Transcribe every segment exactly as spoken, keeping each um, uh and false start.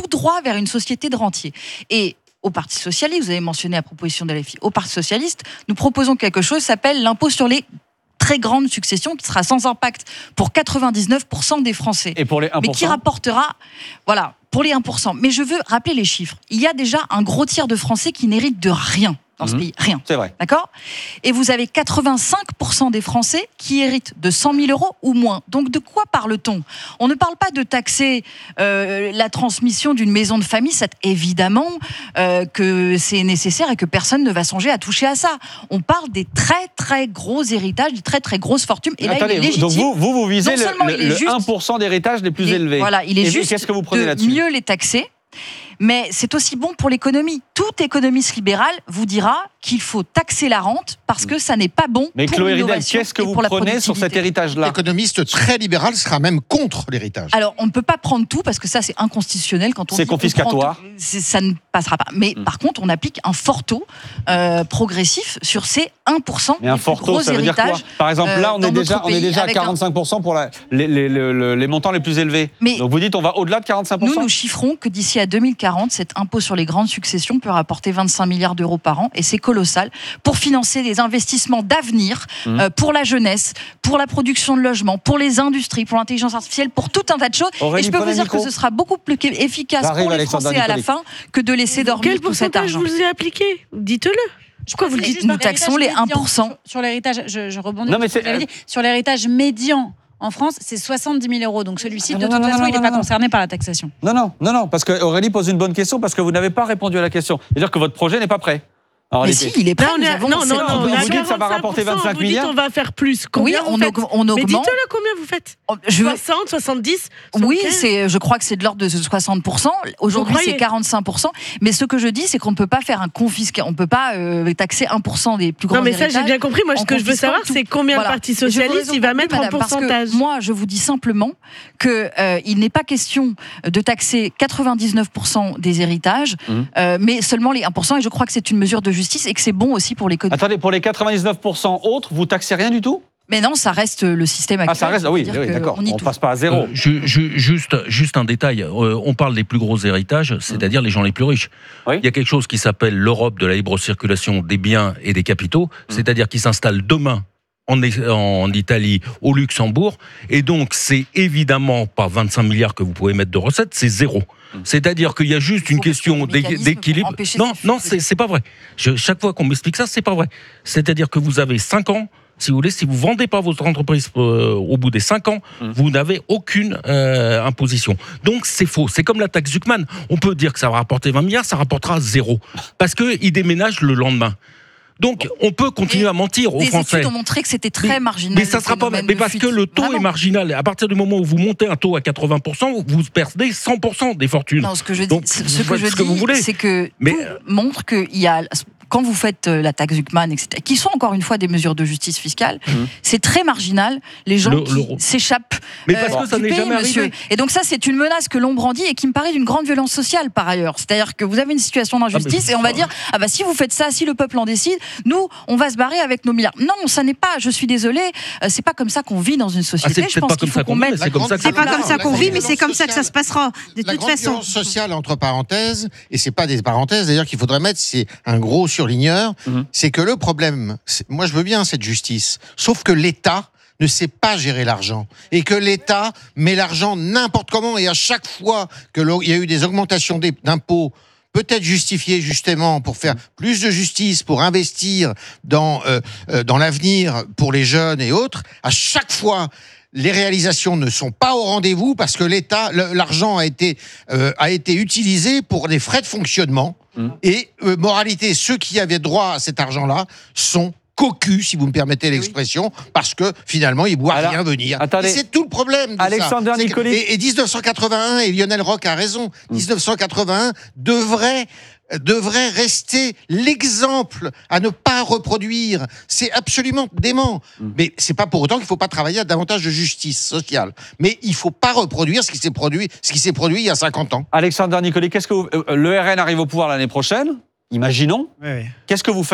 droit vers une société de rentiers. Et au Parti socialiste, vous avez mentionné la proposition de L F I, au Parti socialiste, nous proposons quelque chose qui s'appelle l'impôt sur les très grande succession qui sera sans impact pour quatre-vingt-dix-neuf pour cent des Français. Et pour les un pour cent ? Mais qui rapportera, voilà, pour les un pour cent. Mais je veux rappeler les chiffres. Il y a déjà un gros tiers de Français qui n'héritent de rien dans ce mmh. pays. Rien. C'est vrai. D'accord ? Et vous avez quatre-vingt-cinq pour cent des Français qui héritent de cent mille euros ou moins. Donc de quoi parle-t-on ? On ne parle pas de taxer euh, la transmission d'une maison de famille. C'est évidemment euh, que c'est nécessaire et que personne ne va songer à toucher à ça. On parle des très très gros héritages, des très très grosses fortunes. Et là, Attendez, il est légitime. donc vous, vous, vous visez le, le, le juste, un pour cent d'héritage les plus il est, élevés. Voilà, il est et juste qu'est-ce que vous prenez de là-dessus ? mieux les taxer. Mais c'est aussi bon pour l'économie. Toute économiste libérale vous dira qu'il faut taxer la rente parce que ça n'est pas bon Mais pour Chloé l'innovation. Ridel, qu'est-ce que vous prenez sur cet héritage-là ? L'économiste très libéral sera même contre l'héritage. Alors, on ne peut pas prendre tout parce que ça, c'est inconstitutionnel. Quand on c'est dit confiscatoire. Tout, c'est, ça ne passera pas. Mais mmh. par contre, on applique un forfait euh, progressif sur ces un pour cent Mais un des plus gros ça veut dire héritages. quoi ? Par exemple, là, on euh, est déjà, on est déjà à quarante-cinq pour cent un... pour la, les, les, les, les montants les plus élevés. Mais donc vous dites, on va au-delà de quarante-cinq pour cent ? Nous, nous chiffrons que d'ici à deux mille quarante, cet impôt sur les grandes successions peut rapporter vingt-cinq milliards d'euros par an, et c'est colossal, pour financer des investissements d'avenir, mmh. euh, pour la jeunesse, pour la production de logements, pour les industries, pour l'intelligence artificielle, pour tout un tas de choses. Aurélie, et je peux vous dire que ce sera beaucoup plus efficace J'arrive, pour les Français à la fin que de laisser dormir Quel tout cet argent. Quel pourcentage vous avez appliqué ? Dites-le. Pourquoi vous le dites ? Nous taxons les un pour cent. Sur l'héritage, je, je rebondis. Non, mais c'est... Dit, sur l'héritage médian. En France, c'est soixante-dix mille euros. Donc celui-ci, de non, toute non, façon, non, il n'est pas non. concerné par la taxation. Non, non, non, non, parce qu'Aurélie pose une bonne question, parce que vous n'avez pas répondu à la question. C'est-à-dire que votre projet n'est pas prêt. Alors, mais si, il est prêt. Non, nous avons non, non, non, vous dites que ça va rapporter vingt-cinq vous milliards. Dites on va faire plus. Combien oui, on, aug- on augmente. Mais dites-le combien vous faites. Je... soixante, soixante-dix soixante-quinze Oui, c'est, je crois que c'est de l'ordre de soixante pour cent. Aujourd'hui, c'est quarante-cinq pour cent. Mais ce que je dis, c'est qu'on ne peut pas faire un confiscat. On ne peut pas euh, taxer un pour cent des plus grands héritages. Non, mais ça, j'ai bien compris. Moi, ce que je veux savoir, tout. c'est combien voilà. le Parti socialiste il va mettre en pourcentage. Moi, je vous dis simplement qu'il euh, n'est pas question de taxer quatre-vingt-dix-neuf pour cent des héritages, mmh. euh, mais seulement les un pour cent. Et je crois que c'est une mesure de justice et que c'est bon aussi pour l'économie. Attendez, pour les quatre-vingt-dix-neuf pour cent autres, vous taxez rien du tout ? Mais non, ça reste le système actuel. Ah, ça reste, oui, oui d'accord. On ne passe pas à zéro. Euh, ju, ju, juste, juste un détail. Euh, on parle des plus gros héritages, c'est-à-dire les gens les plus riches. Oui. Il y a quelque chose qui s'appelle l'Europe de la libre circulation des biens et des capitaux, mmh. c'est-à-dire qu'ils s'installent demain en, en Italie, au Luxembourg, et donc c'est évidemment pas vingt-cinq milliards que vous pouvez mettre de recettes, c'est zéro. C'est-à-dire qu'il y a juste une question d'équilibre. Non, non, c'est, c'est pas vrai. Je, chaque fois qu'on m'explique ça, c'est pas vrai. C'est-à-dire que vous avez cinq ans, si vous voulez, si vous vendez pas votre entreprise euh, au bout des cinq ans, mmh. vous n'avez aucune euh, imposition. Donc c'est faux. C'est comme la taxe Zuckman. On peut dire que ça va rapporter vingt milliards, ça rapportera zéro. Parce qu'ils déménagent le lendemain. Donc, on peut continuer et à mentir aux les Français. Les études ont montré que c'était très mais, marginal. Mais ça sera pas. Mais parce que le taux Vraiment. est marginal. À partir du moment où vous montez un taux à quatre-vingts pour cent, vous perdez cent pour cent des fortunes. Non, ce que je dis, Donc, ce que je ce que dis, vous voulez. c'est que mais, tout montre qu'il y a. Quand vous faites la taxe Zuckman, et cetera, qui sont encore une fois des mesures de justice fiscale, mmh. c'est très marginal, les gens le, qui le... s'échappent mais parce euh, que ça n'est pays, jamais monsieur. arrivé. Et donc ça, c'est une menace que l'on brandit et qui me paraît d'une grande violence sociale, par ailleurs. C'est-à-dire que vous avez une situation d'injustice ah, et on va dire, ah bah si vous faites ça, si le peuple en décide, nous, on va se barrer avec nos milliards. Non, ça n'est pas, je suis désolée, c'est pas comme ça qu'on vit dans une société. Ah, je pense qu'il faut qu'on mette... C'est pas comme ça qu'on vit, mais c'est comme ça que ça se passera, de toute façon. La grande violence sociale, entre parenthèses, et c'est pas des parenthèses, d'ailleurs, qu'il faudrait mettre, c'est un gros surligneur, mmh. c'est que le problème, moi je veux bien cette justice, sauf que l'État ne sait pas gérer l'argent et que l'État met l'argent n'importe comment et à chaque fois qu'il y a eu des augmentations d'impôts peut-être justifiées justement pour faire plus de justice, pour investir dans, euh, dans l'avenir pour les jeunes et autres, à chaque fois les réalisations ne sont pas au rendez-vous parce que l'État, l'argent a été, euh, a été utilisé pour des frais de fonctionnement. Mmh. Et euh, moralité, ceux qui avaient droit à cet argent-là sont cocus, si vous me permettez l'expression, oui. parce que finalement, ils ne voient Alors, rien venir. Attendez, et c'est tout le problème de Alexander ça. Nicoli. Et, et dix-neuf cent quatre-vingt-un, et Lionel Roch a raison, mmh. dix-neuf cent quatre-vingt-un devrait... devrait rester l'exemple à ne pas reproduire. C'est absolument dément. Mmh. Mais c'est pas pour autant qu'il faut pas travailler à davantage de justice sociale. Mais il faut pas reproduire ce qui s'est produit, ce qui s'est produit il y a cinquante ans. Alexander Nicoli, qu'est-ce que vous... le R N arrive au pouvoir l'année prochaine, imaginons. Oui, oui. Qu'est-ce que vous faites ?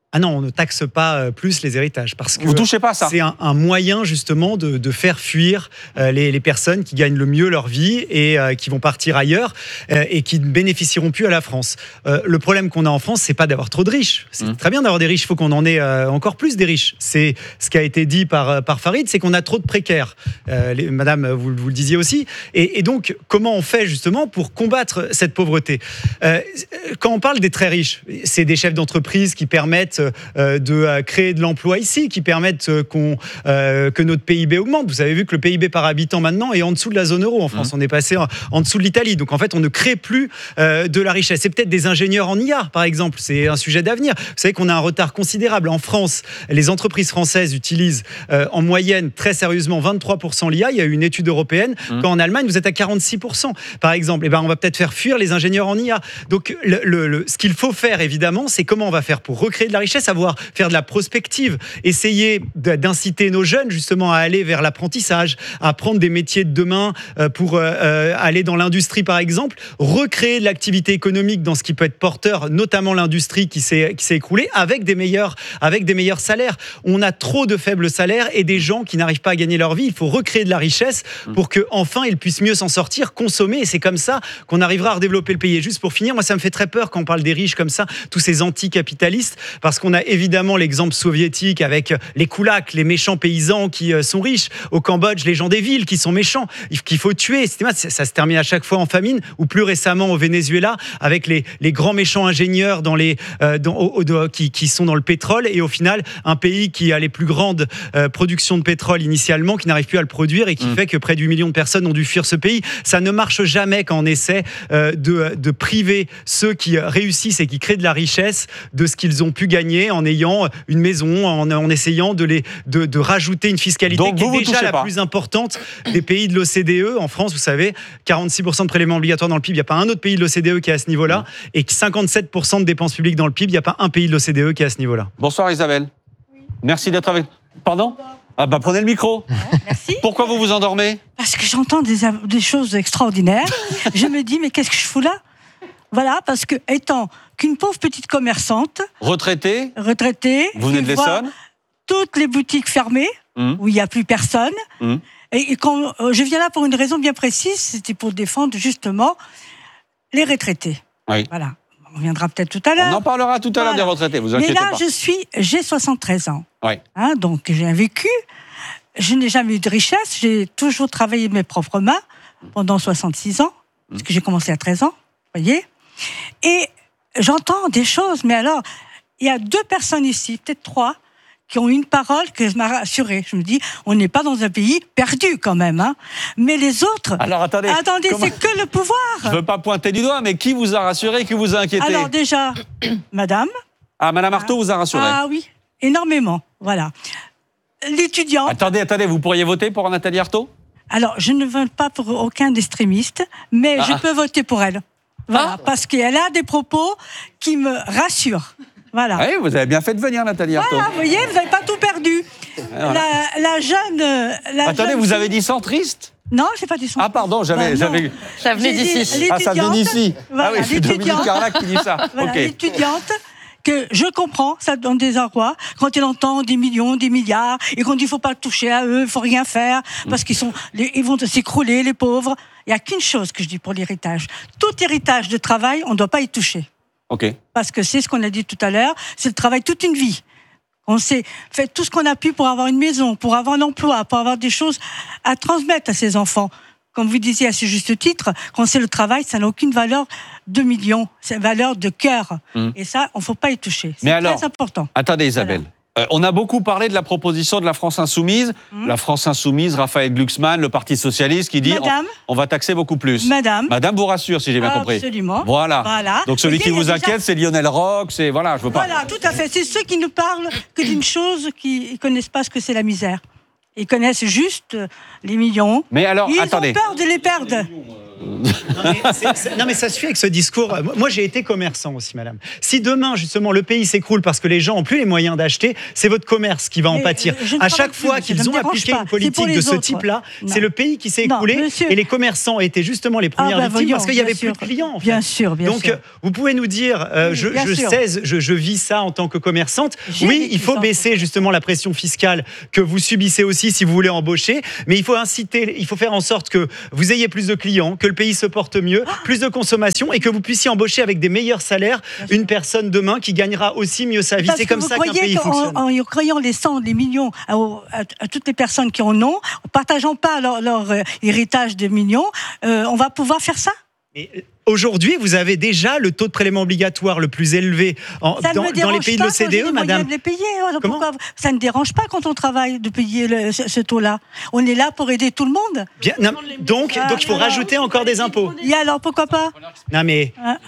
Ah non, on ne taxe pas plus les héritages parce que vous touchez pas à ça. C'est un, un moyen justement de, de faire fuir euh, les, les personnes qui gagnent le mieux leur vie et euh, qui vont partir ailleurs euh, et qui ne bénéficieront plus à la France. Euh, le problème qu'on a en France, c'est pas d'avoir trop de riches. C'est mmh. très bien d'avoir des riches, il faut qu'on en ait euh, encore plus des riches. C'est ce qui a été dit par, par Farid, c'est qu'on a trop de précaires. Euh, les, madame, vous, vous le disiez aussi. Et, et donc, comment on fait justement pour combattre cette pauvreté ? euh, Quand on parle des très riches, c'est des chefs d'entreprise qui permettent de créer de l'emploi ici, qui permettent qu'on, euh, que notre P I B augmente. Vous avez vu que le P I B par habitant maintenant est en dessous de la zone euro. En France, mmh. on est passé en, en dessous de l'Italie. Donc en fait, on ne crée plus euh, de la richesse. C'est peut-être des ingénieurs en I A, par exemple. C'est un sujet d'avenir. Vous savez qu'on a un retard considérable. En France, les entreprises françaises utilisent euh, en moyenne, très sérieusement, vingt-trois pour cent l'I A. Il y a eu une étude européenne. Mmh. Quand en Allemagne, vous êtes à quarante-six pour cent, par exemple. Et ben, on va peut-être faire fuir les ingénieurs en I A. Donc le, le, le, ce qu'il faut faire, évidemment, c'est comment on va faire pour recréer de la richesse, savoir faire de la prospective, essayer d'inciter nos jeunes justement à aller vers l'apprentissage, à prendre des métiers de demain pour euh, aller dans l'industrie par exemple, recréer de l'activité économique dans ce qui peut être porteur, notamment l'industrie qui s'est, qui s'est écroulée, avec des meilleurs, avec des meilleurs salaires. On a trop de faibles salaires et des gens qui n'arrivent pas à gagner leur vie. Il faut recréer de la richesse pour qu'enfin ils puissent mieux s'en sortir, consommer, et c'est comme ça qu'on arrivera à redévelopper le pays. Et juste pour finir, moi ça me fait très peur quand on parle des riches comme ça, tous ces anticapitalistes, parce qu'on a évidemment l'exemple soviétique avec les koulaks, les méchants paysans qui sont riches. Au Cambodge, les gens des villes qui sont méchants, qu'il faut tuer. Ça se termine à chaque fois en famine, ou plus récemment au Venezuela, avec les, les grands méchants ingénieurs dans les, euh, dans, au, au, qui, qui sont dans le pétrole, et au final, un pays qui a les plus grandes euh, productions de pétrole initialement, qui n'arrive plus à le produire, et qui mmh. fait que près de huit millions de personnes ont dû fuir ce pays. Ça ne marche jamais quand on essaie euh, de, de priver ceux qui réussissent et qui créent de la richesse de ce qu'ils ont pu gagner en ayant une maison, en, en essayant de, les, de, de rajouter une fiscalité Donc, qui est déjà la pas. plus importante des pays de l'O C D E. En France, vous savez, quarante-six pour cent de prélèvements obligatoires dans le P I B, il n'y a pas un autre pays de l'O C D E qui est à ce niveau-là, mmh. et cinquante-sept pour cent de dépenses publiques dans le P I B, il n'y a pas un pays de l'O C D E qui est à ce niveau-là. Bonsoir Isabelle. Oui. Merci d'être avec... Pardon ? Ah bah prenez le micro. Merci. Pourquoi vous vous endormez ? Parce que j'entends des, des choses extraordinaires. Je me dis, mais qu'est-ce que je fous là ? Voilà, parce que étant qu'une pauvre petite commerçante, retraitée, retraitée, vous venez de l'Essonne, toutes les boutiques fermées, mmh. où il n'y a plus personne. Mmh. Et, et quand euh, je viens là pour une raison bien précise, c'était pour défendre justement les retraités. Oui. Voilà. On reviendra peut-être tout à l'heure. On en parlera tout à l'heure voilà. des retraités, vous inquiétez pas. Mais là, pas. je suis, j'ai soixante-treize ans. Oui. Hein, donc j'ai un vécu. Je n'ai jamais eu de richesse. J'ai toujours travaillé de mes propres mains pendant soixante-six ans, mmh. parce que j'ai commencé à treize ans. Vous voyez ? Et j'entends des choses, mais alors, il y a deux personnes ici, peut-être trois, qui ont une parole que m'a rassurée. Je me dis, on n'est pas dans un pays perdu quand même, hein. Mais les autres... Alors attendez, attendez comment... c'est que le pouvoir. Je ne veux pas pointer du doigt, mais qui vous a rassuré, qui vous a inquiété ? Alors déjà, madame. Ah, madame Arthaud vous a rassuré ? Ah oui, énormément, voilà. L'étudiant... Attendez, attendez, vous pourriez voter pour Nathalie Arthaud ? Alors, je ne vote pas pour aucun extrémiste, mais ah. je peux voter pour elle. Voilà, ah. parce qu'elle a des propos qui me rassurent. Voilà. Oui, vous avez bien fait de venir, Nathalie Arthaud. Voilà, vous voyez, vous n'avez pas tout perdu. Voilà. La, la jeune... La Attendez, jeune vous fille... avez dit centriste ? Non, je n'ai pas dit centriste. Ah pardon, j'avais... Bah, j'avais... Ça venait d'ici. Ah, ça venait d'ici. Voilà, ah oui, c'est Dominique Carlac qui dit ça. Voilà, okay. l'étudiante... que je comprends, ça donne des désarroi, quand elle entend des millions, des milliards, et qu'on dit qu'il ne faut pas toucher à eux, il ne faut rien faire, parce qu'ils sont, les, ils vont s'écrouler, les pauvres. Il n'y a qu'une chose que je dis pour l'héritage. Tout héritage de travail, on ne doit pas y toucher. Okay. Parce que c'est ce qu'on a dit tout à l'heure, c'est le travail toute une vie. On s'est fait tout ce qu'on a pu pour avoir une maison, pour avoir un emploi, pour avoir des choses à transmettre à ses enfants. Comme vous disiez à ce juste titre, quand c'est le travail, ça n'a aucune valeur de millions, c'est une valeur de cœur. Mmh. Et ça, on ne faut pas y toucher. C'est Mais très alors, important. Attendez Isabelle, voilà. euh, on a beaucoup parlé de la proposition de la France Insoumise. Mmh. La France Insoumise, Raphaël Glucksmann, le Parti Socialiste, qui dit Madame, on, on va taxer beaucoup plus. Madame. Madame vous rassure, si j'ai bien compris. Absolument. Voilà. voilà. Donc celui qui vous inquiète, déjà... c'est Lionel Roch, c'est... Voilà, je veux pas... Voilà, tout à fait. C'est ceux qui ne parlent que d'une chose, qui ne connaissent pas ce que c'est la misère. Ils connaissent juste les millions. Mais alors, Ils attendez. ont peur de les perdre. Non, mais c'est, c'est, non, mais ça suffit avec ce discours. Moi, j'ai été commerçant aussi, madame. Si demain, justement, le pays s'écroule parce que les gens n'ont plus les moyens d'acheter, c'est votre commerce qui va en mais pâtir. À chaque fois plus, qu'ils ont appliqué pas. une politique de ce autres. type-là, non. c'est le pays qui s'est écroulé. Non, et les commerçants étaient justement les premières ah, bah, victimes voyons, parce qu'il n'y avait sûr. plus de clients. En fait. Bien sûr, bien Donc, sûr. vous pouvez nous dire, euh, oui, je, je sais, je, je vis ça en tant que commerçante. J'ai oui, il faut baisser justement la pression fiscale que vous subissez aussi si vous voulez embaucher, mais il faut inciter, il faut faire en sorte que vous ayez plus de clients, que le pays se porte mieux, plus de consommation et que vous puissiez embaucher avec des meilleurs salaires une personne demain qui gagnera aussi mieux sa vie. Parce c'est comme ça qu'un pays fonctionne. En, en créant les cent, les millions à, à, à toutes les personnes qui en ont, en partageant pas leur, leur euh, héritage de millions, euh, on va pouvoir faire ça. Et aujourd'hui, vous avez déjà le taux de prélèvement obligatoire le plus élevé en, dans, dans les pays de l'O C D E, madame. De les payer. Pourquoi ça ne dérange pas quand on travaille de payer le, ce, ce taux-là. On est là pour aider tout le monde. Bien, non, donc, ah, donc, il faut alors, rajouter encore des impôts. Et alors, pourquoi pas? Non, mais... Ah.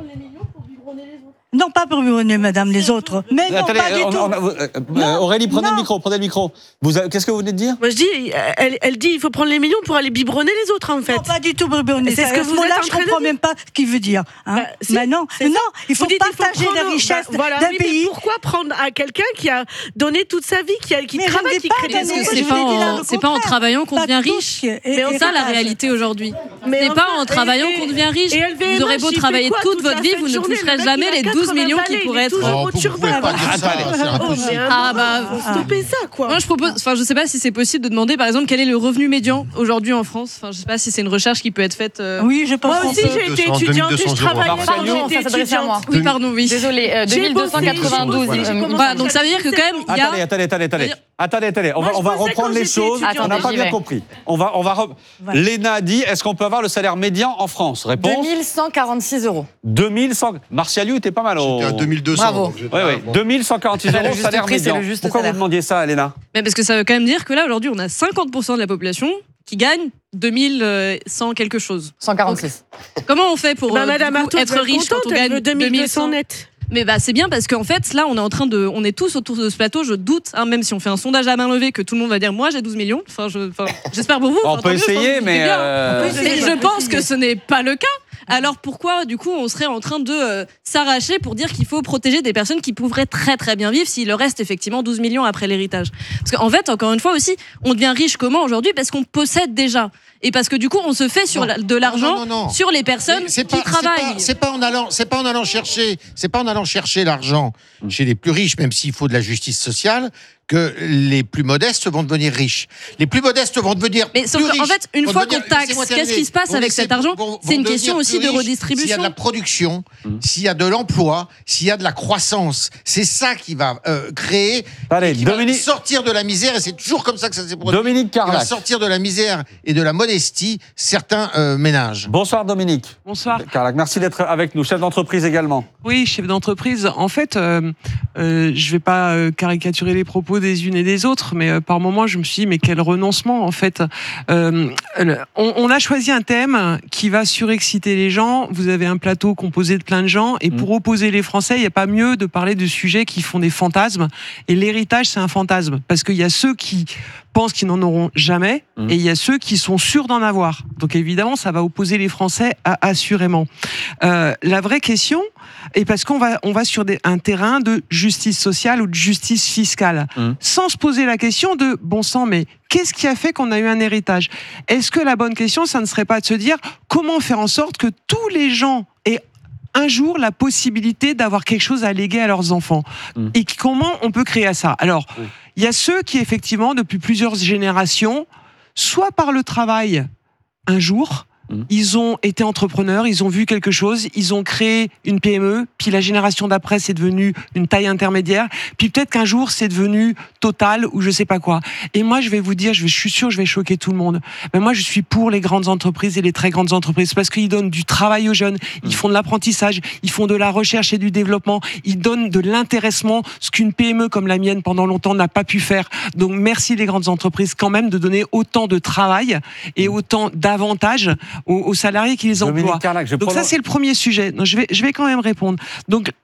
Non, pas pour biberonner, madame, les autres. Mais non, Attendez, pas du on, tout. On, euh, non, Aurélie, prenez non. le micro, prenez le micro. Vous avez, qu'est-ce que vous venez de dire? Moi, je dis, elle, elle dit, il faut prendre les millions pour aller biberonner les autres, en fait. Non, pas du tout biberonner. C'est ce que vous là, êtes je comprends même pas ce qu'il veut dire. Hein. Bah, si, bah non, non, il faut partager la richesse bah, voilà, d'un oui, pays. Pourquoi prendre à quelqu'un qui a donné toute sa vie, qui, a, qui travaille, qui crée des choses? C'est pas, en, c'est pas en travaillant qu'on devient riche. C'est ça la réalité aujourd'hui. C'est pas en travaillant qu'on devient riche. Vous aurez beau travailler toute votre vie, vous ne toucherez jamais les douze millions qui pourraient être. Vous pouvez pas dire ça, c'est impossible. Ah bah, faut stopper ça, quoi. Moi, je propose, enfin, je sais pas si c'est possible de demander, par exemple, quel est le revenu médian aujourd'hui en France. Enfin, je sais pas si c'est une recherche qui peut être faite. Euh... Oui, je pense. Moi aussi, j'ai été étudiante et je travaillais. Pardon, ça s'adresse à moi. Oui, pardon, oui. Désolée, euh, deux mille deux cent quatre-vingt-douze. Voilà, donc ça veut dire que quand même, il y a. Attendez, attendez, attendez, attendez. Attendez, attendez, on va, on va reprendre les choses. On n'a pas bien compris. On va, on va. Re... Voilà. Léna dit, est-ce qu'on peut avoir le salaire médian en France? Réponse. deux mille cent quarante-six euros. deux mille cent. Martialiou était pas mal au. C'était à deux mille deux cents. Bravo. Oui, oui. deux mille cent quarante-six euros salaire prix, médian. Pourquoi salaire. vous demandiez ça, Léna? Mais parce que ça veut quand même dire que là, aujourd'hui, on a cinquante pour cent de la population qui gagne deux mille cent quelque chose. cent quarante-six. Donc, comment on fait pour bah, euh, Madame coup, Artaud, être riche quand on gagne deux mille deux cents net? Mais bah c'est bien parce qu'en fait là on est en train de, on est tous autour de ce plateau, je doute, hein, même si on fait un sondage à main levée que tout le monde va dire moi j'ai douze millions. Enfin, je, enfin j'espère pour vous. On peut essayer, mieux, mais euh... et je pense que ce n'est pas le cas. Alors pourquoi du coup on serait en train de euh, s'arracher pour dire qu'il faut protéger des personnes qui pourraient très très bien vivre s'il leur reste effectivement douze millions après l'héritage? Parce qu'en fait encore une fois aussi on devient riche comment aujourd'hui? Parce qu'on possède déjà. Et parce que du coup, on se fait sur non, de l'argent non, non, non, sur les personnes qui pas, travaillent. C'est pas, c'est pas en allant, c'est pas en allant chercher, c'est pas en allant chercher l'argent chez les plus riches, même s'il faut de la justice sociale, que les plus modestes vont devenir riches. Les plus modestes vont devenir mais plus riches. En fait, une fois qu'on taxe, qu'est-ce qui se passe avec cet argent? C'est une question aussi de redistribution. S'il y a de la production, mmh. s'il y a de l'emploi, s'il y a de la croissance, c'est ça qui va euh, créer, Allez, qui Dominique... va sortir de la misère, et c'est toujours comme ça que ça s'est produit. Dominique Carlac. Qui va sortir de la misère et de la modestie certains euh, ménages. Bonsoir Dominique. Bonsoir. Carlac, merci d'être avec nous. Chef d'entreprise également. Oui, chef d'entreprise. En fait, euh, euh, je ne vais pas euh, caricaturer les propos des unes et des autres, mais euh, par moments, je me suis dit, mais quel renoncement, en fait. Euh, on, on a choisi un thème qui va surexciter les gens. Vous avez un plateau composé de plein de gens, et pour mmh. opposer les Français, il n'y a pas mieux de parler de sujets qui font des fantasmes. Et l'héritage, c'est un fantasme, parce qu'il y a ceux qui pensent qu'ils n'en auront jamais, mmh. et il y a ceux qui sont sûrs d'en avoir. Donc évidemment, ça va opposer les Français à, assurément. Euh, la vraie question, et parce qu'on va, on va sur des, un terrain de justice sociale ou de justice fiscale, mmh. sans se poser la question de bon sang, mais qu'est-ce qui a fait qu'on a eu un héritage? Est-ce que la bonne question, ça ne serait pas de se dire comment faire en sorte que tous les gens aient un jour la possibilité d'avoir quelque chose à léguer à leurs enfants? Mmh. Et comment on peut créer ça? Alors, mmh. il y a ceux qui, effectivement, depuis plusieurs générations, soit par le travail, un jour, mmh. ils ont été entrepreneurs, ils ont vu quelque chose, ils ont créé une P M E, puis la génération d'après, c'est devenu une taille intermédiaire, puis peut-être qu'un jour, c'est devenu Total ou je sais pas quoi. Et moi, je vais vous dire, je, vais, je suis sûr que je vais choquer tout le monde, mais moi, je suis pour les grandes entreprises et les très grandes entreprises, parce qu'ils donnent du travail aux jeunes, ils font de l'apprentissage, ils font de la recherche et du développement, ils donnent de l'intéressement, ce qu'une P M E comme la mienne, pendant longtemps, n'a pas pu faire. Donc, merci les grandes entreprises, quand même, de donner autant de travail et autant d'avantages aux, aux salariés qui les emploient. Carlac, Donc ça, c'est le premier sujet. Donc, je vais, je vais quand même répondre. Donc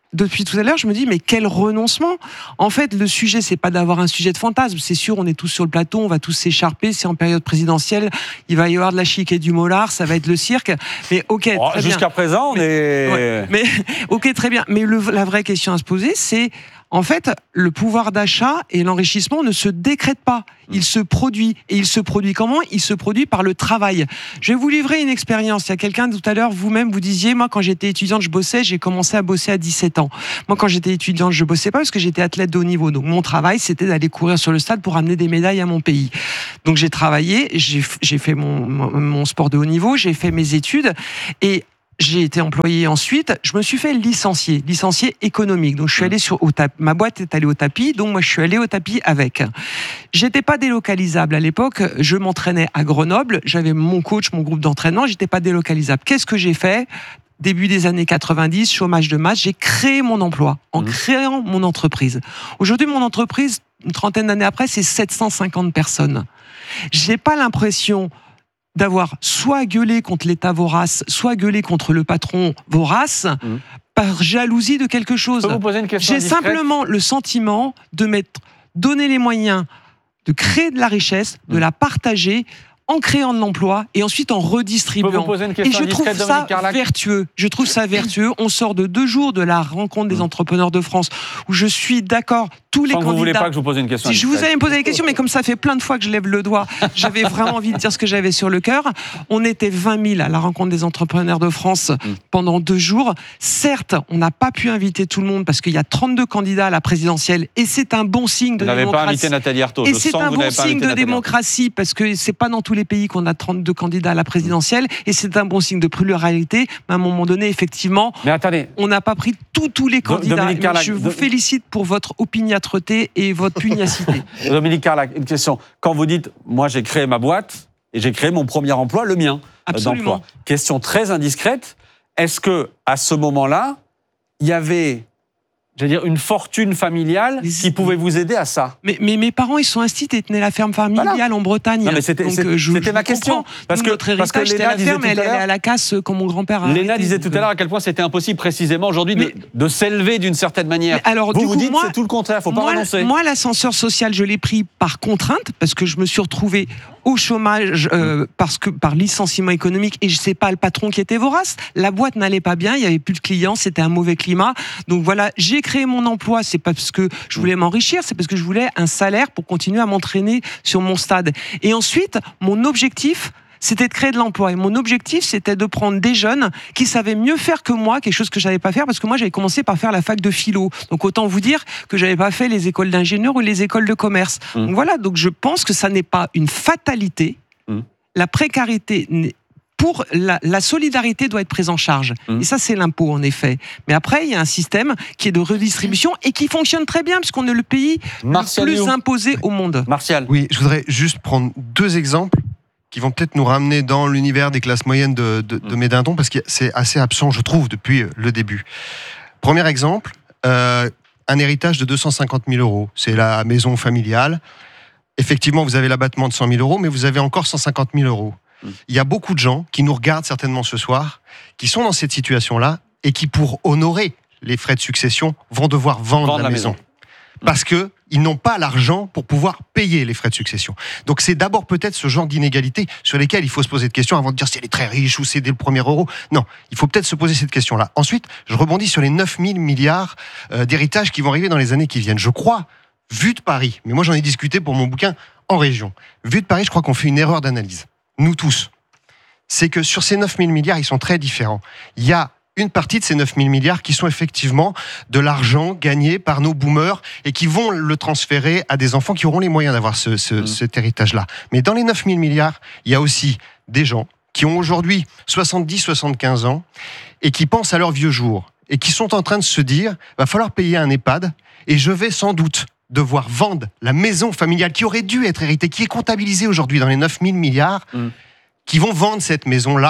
depuis tout à l'heure, je me dis, mais quel renoncement. En fait, le sujet, c'est pas d'avoir un sujet de fantasme. C'est sûr, on est tous sur le plateau, on va tous s'écharper. C'est en période présidentielle. Il va y avoir de la chic et du mollard. Ça va être le cirque. Mais ok, oh, très jusqu'à bien. présent, on mais, est. Ouais, mais ok, très bien. Mais le, la vraie question à se poser, c'est en fait, le pouvoir d'achat et l'enrichissement ne se décrètent pas. Il se produit. Et il se produit comment ? Il se produit par le travail. Je vais vous livrer une expérience. Il y a quelqu'un tout à l'heure, vous-même, vous disiez, moi, quand j'étais étudiante, je bossais, j'ai commencé à bosser à dix-sept ans. Moi, quand j'étais étudiante, je bossais pas parce que j'étais athlète de haut niveau. Donc, mon travail, c'était d'aller courir sur le stade pour amener des médailles à mon pays. Donc, j'ai travaillé, j'ai, j'ai fait mon, mon, mon sport de haut niveau, j'ai fait mes études et j'ai été employé ensuite. Je me suis fait licencier, licencié économique. Donc, je suis allé sur au tapis. Ma boîte est allée au tapis, donc moi, je suis allé au tapis avec. J'étais pas délocalisable à l'époque. Je m'entraînais à Grenoble. J'avais mon coach, mon groupe d'entraînement. J'étais pas délocalisable. Qu'est-ce que j'ai fait ? Début des années quatre-vingt-dix, chômage de masse. J'ai créé mon emploi en mmh. créant mon entreprise. Aujourd'hui, mon entreprise, une trentaine d'années après, c'est sept cent cinquante personnes. J'ai pas l'impression d'avoir soit gueulé contre l'État vorace, soit gueulé contre le patron vorace, mmh. par jalousie de quelque chose. Je peux vous poser une question J'ai discrète ? simplement le sentiment de m'être donné les moyens de créer de la richesse, de mmh. la partager, en créant de l'emploi et ensuite en redistribuant. Je peux vous poser une question et je trouve discrète, ça Dominique Carlac ? vertueux. Je trouve ça vertueux. On sort de deux jours de la rencontre des entrepreneurs de France où je suis d'accord. Tous les Sans candidats. Vous voulez pas que je vous pose une question ? Si je vous allais me poser des questions, mais comme ça fait plein de fois que je lève le doigt, j'avais vraiment envie de dire ce que j'avais sur le cœur. On était vingt mille à la rencontre des entrepreneurs de France pendant deux jours. Certes, on n'a pas pu inviter tout le monde parce qu'il y a trente-deux candidats à la présidentielle et c'est un bon signe de vous démocratie. Vous n'avez pas invité Nathalie Arthaud. Et c'est un bon signe de démocratie parce que c'est pas dans tous les pays qu'on a trente-deux candidats à la présidentielle et c'est un bon signe de pluralité. Mais à un moment donné, effectivement, mais attendez, on n'a pas pris tous tous les candidats. Carlac, je vous félicite pour votre opiniâtreté et votre pugnacité. Dominique Carlac, une question. Quand vous dites, moi j'ai créé ma boîte et j'ai créé mon premier emploi, le mien, Absolument. d'emploi. Question très indiscrète. Est-ce que à ce moment-là, il y avait, j'allais dire, une fortune familiale les... qui pouvait vous aider à ça ? Mais, mais mes parents, ils sont instits et tenaient la ferme familiale voilà. en Bretagne. Non, mais c'était, Donc, c'était, je, c'était je ma question. Parce que, notre parce que Léna la ferme, elle allait à la casse quand mon grand-père a Léna arrêté, disait donc... tout à l'heure à quel point c'était impossible précisément aujourd'hui mais... de, de s'élever d'une certaine manière. Mais alors, vous du vous coup, dites moi, c'est tout le contraire, faut pas moi, renoncer. Moi, l'ascenseur social, je l'ai pris par contrainte parce que je me suis retrouvé au chômage euh, parce que par licenciement économique et je sais pas le patron qui était vorace. La boîte n'allait pas bien, il y avait plus de clients, c'était un mauvais climat. Donc voilà, j'ai créé mon emploi. C'est pas parce que je voulais m'enrichir, c'est parce que je voulais un salaire pour continuer à m'entraîner sur mon stade. Et ensuite, mon objectif, c'était de créer de l'emploi. Et mon objectif, c'était de prendre des jeunes qui savaient mieux faire que moi, quelque chose que je savais pas faire, parce que moi, j'avais commencé par faire la fac de philo. Donc, autant vous dire que j'avais pas fait les écoles d'ingénieurs ou les écoles de commerce. Mmh. Donc voilà, donc je pense que ça n'est pas une fatalité. Mmh. La précarité n'est Pour la, la solidarité doit être prise en charge. Mmh. Et ça, c'est l'impôt, en effet. Mais après, il y a un système qui est de redistribution et qui fonctionne très bien, puisqu'on est le pays Martial le plus imposé au monde. Martial. Oui, je voudrais juste prendre deux exemples qui vont peut-être nous ramener dans l'univers des classes moyennes de, de, de mes dindons, parce que c'est assez absent, je trouve, depuis le début. Premier exemple, euh, un héritage de deux cent cinquante mille euros. C'est la maison familiale. Effectivement, vous avez l'abattement de cent mille euros, mais vous avez encore cent cinquante mille euros. Il y a beaucoup de gens qui nous regardent certainement ce soir, qui sont dans cette situation-là et qui, pour honorer les frais de succession, vont devoir vendre, vendre la, la maison. maison. Parce qu'ils n'ont pas l'argent pour pouvoir payer les frais de succession. Donc c'est d'abord peut-être ce genre d'inégalité sur lesquelles il faut se poser de questions avant de dire si elle est très riche ou c'est dès le premier euro. Non, il faut peut-être se poser cette question-là. Ensuite, je rebondis sur les neuf mille milliards d'héritages qui vont arriver dans les années qui viennent. Je crois, vu de Paris, mais moi j'en ai discuté pour mon bouquin en région, vu de Paris, je crois qu'on fait une erreur d'analyse. Nous tous, c'est que sur ces neuf mille milliards, ils sont très différents. Il y a une partie de ces neuf mille milliards qui sont effectivement de l'argent gagné par nos boomers et qui vont le transférer à des enfants qui auront les moyens d'avoir ce, ce, mmh. cet héritage-là. Mais dans les neuf mille milliards, il y a aussi des gens qui ont aujourd'hui soixante-dix soixante-quinze ans et qui pensent à leurs vieux jours et qui sont en train de se dire « va falloir payer un EHPAD et je vais sans doute devoir vendre la maison familiale qui aurait dû être héritée, qui est comptabilisée aujourd'hui dans les neuf mille milliards, mmh. qui vont vendre cette maison-là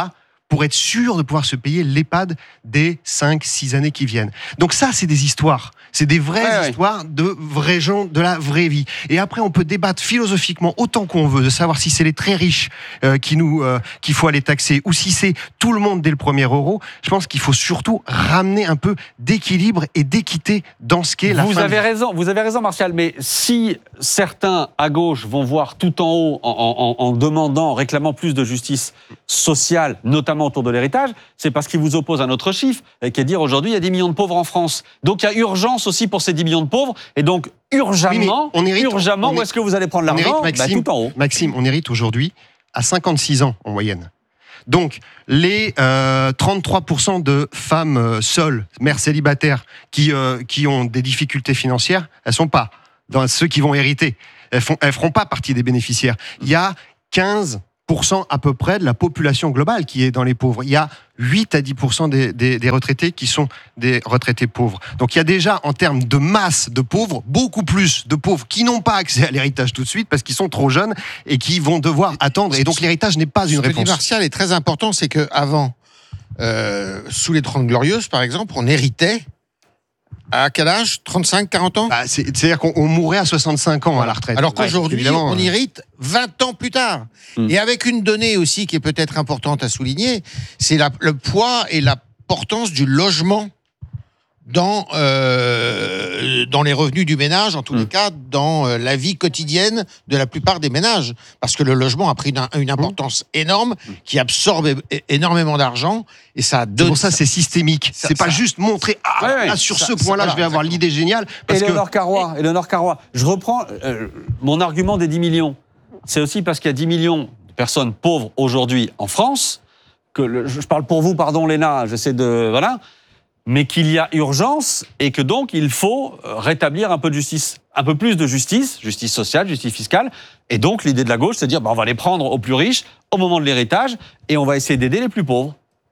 pour être sûr de pouvoir se payer l'EHPAD des cinq six années qui viennent. Donc ça, c'est des histoires. C'est des vraies ouais, histoires ouais. de vrais gens, de la vraie vie. Et après, on peut débattre philosophiquement autant qu'on veut de savoir si c'est les très riches euh, qui nous, euh, qu'il faut aller taxer ou si c'est tout le monde dès le premier euro. Je pense qu'il faut surtout ramener un peu d'équilibre et d'équité dans ce qu'est la vous fin avez de... raison, vous avez raison, Martial, mais si certains à gauche vont voir tout en haut en, en, en demandant, en réclamant plus de justice sociale, notamment autour de l'héritage, c'est parce qu'ils vous opposent un autre chiffre, qui est de dire aujourd'hui il y a dix millions de pauvres en France. Donc il y a urgence aussi pour ces dix millions de pauvres, et donc urgemment, oui, on hérite, urgemment, on, où est-ce que vous allez prendre l'argent ? Bah, tout en haut. Maxime, on hérite aujourd'hui à cinquante-six ans en moyenne. Donc, les euh, trente-trois pour cent de femmes euh, seules, mères célibataires, qui, euh, qui ont des difficultés financières, elles ne sont pas dans ceux qui vont hériter. Elles ne elles feront pas partie des bénéficiaires. Il y a quinze pour cent à peu près de la population globale qui est dans les pauvres. Il y a huit à dix pour cent des, des, des retraités qui sont des retraités pauvres. Donc il y a déjà, en termes de masse de pauvres, beaucoup plus de pauvres qui n'ont pas accès à l'héritage tout de suite parce qu'ils sont trop jeunes et qui vont devoir attendre. Et donc l'héritage n'est pas une réponse. Ce que dit Martial est très important, c'est qu'avant, euh, sous les Trente Glorieuses, par exemple, on héritait à quel âge ? trente-cinq, quarante ans ? bah, c'est, C'est-à-dire qu'on on mourait à soixante-cinq ans à la retraite. Alors qu'aujourd'hui, ouais, on hérite vingt ans plus tard. Mmh. Et avec une donnée aussi qui est peut-être importante à souligner, c'est la, le poids et l'importance du logement dans, euh, dans les revenus du ménage, en tous mmh. les cas, dans euh, la vie quotidienne de la plupart des ménages. Parce que le logement a pris une, une importance mmh. énorme, qui absorbe é- énormément d'argent, et ça donne... C'est pour ça, c'est systémique. Ça, c'est pas ça, juste montrer, ah, ouais, ouais, ah sur ça, ce point-là, ça, je vais avoir exactement. l'idée géniale. Parce Éléonore que... Carrois, Éléonore Carrois, je reprends euh, mon argument des dix millions. C'est aussi parce qu'il y a dix millions de personnes pauvres aujourd'hui en France, que le, je parle pour vous, pardon Léna, j'essaie de... Voilà... mais qu'il y a urgence et que donc il faut rétablir un peu de justice, un peu plus de justice, justice sociale, justice fiscale. Et donc l'idée de la gauche, c'est de dire bah, on va les prendre aux plus riches au moment de l'héritage et on va essayer d'aider les plus pauvres.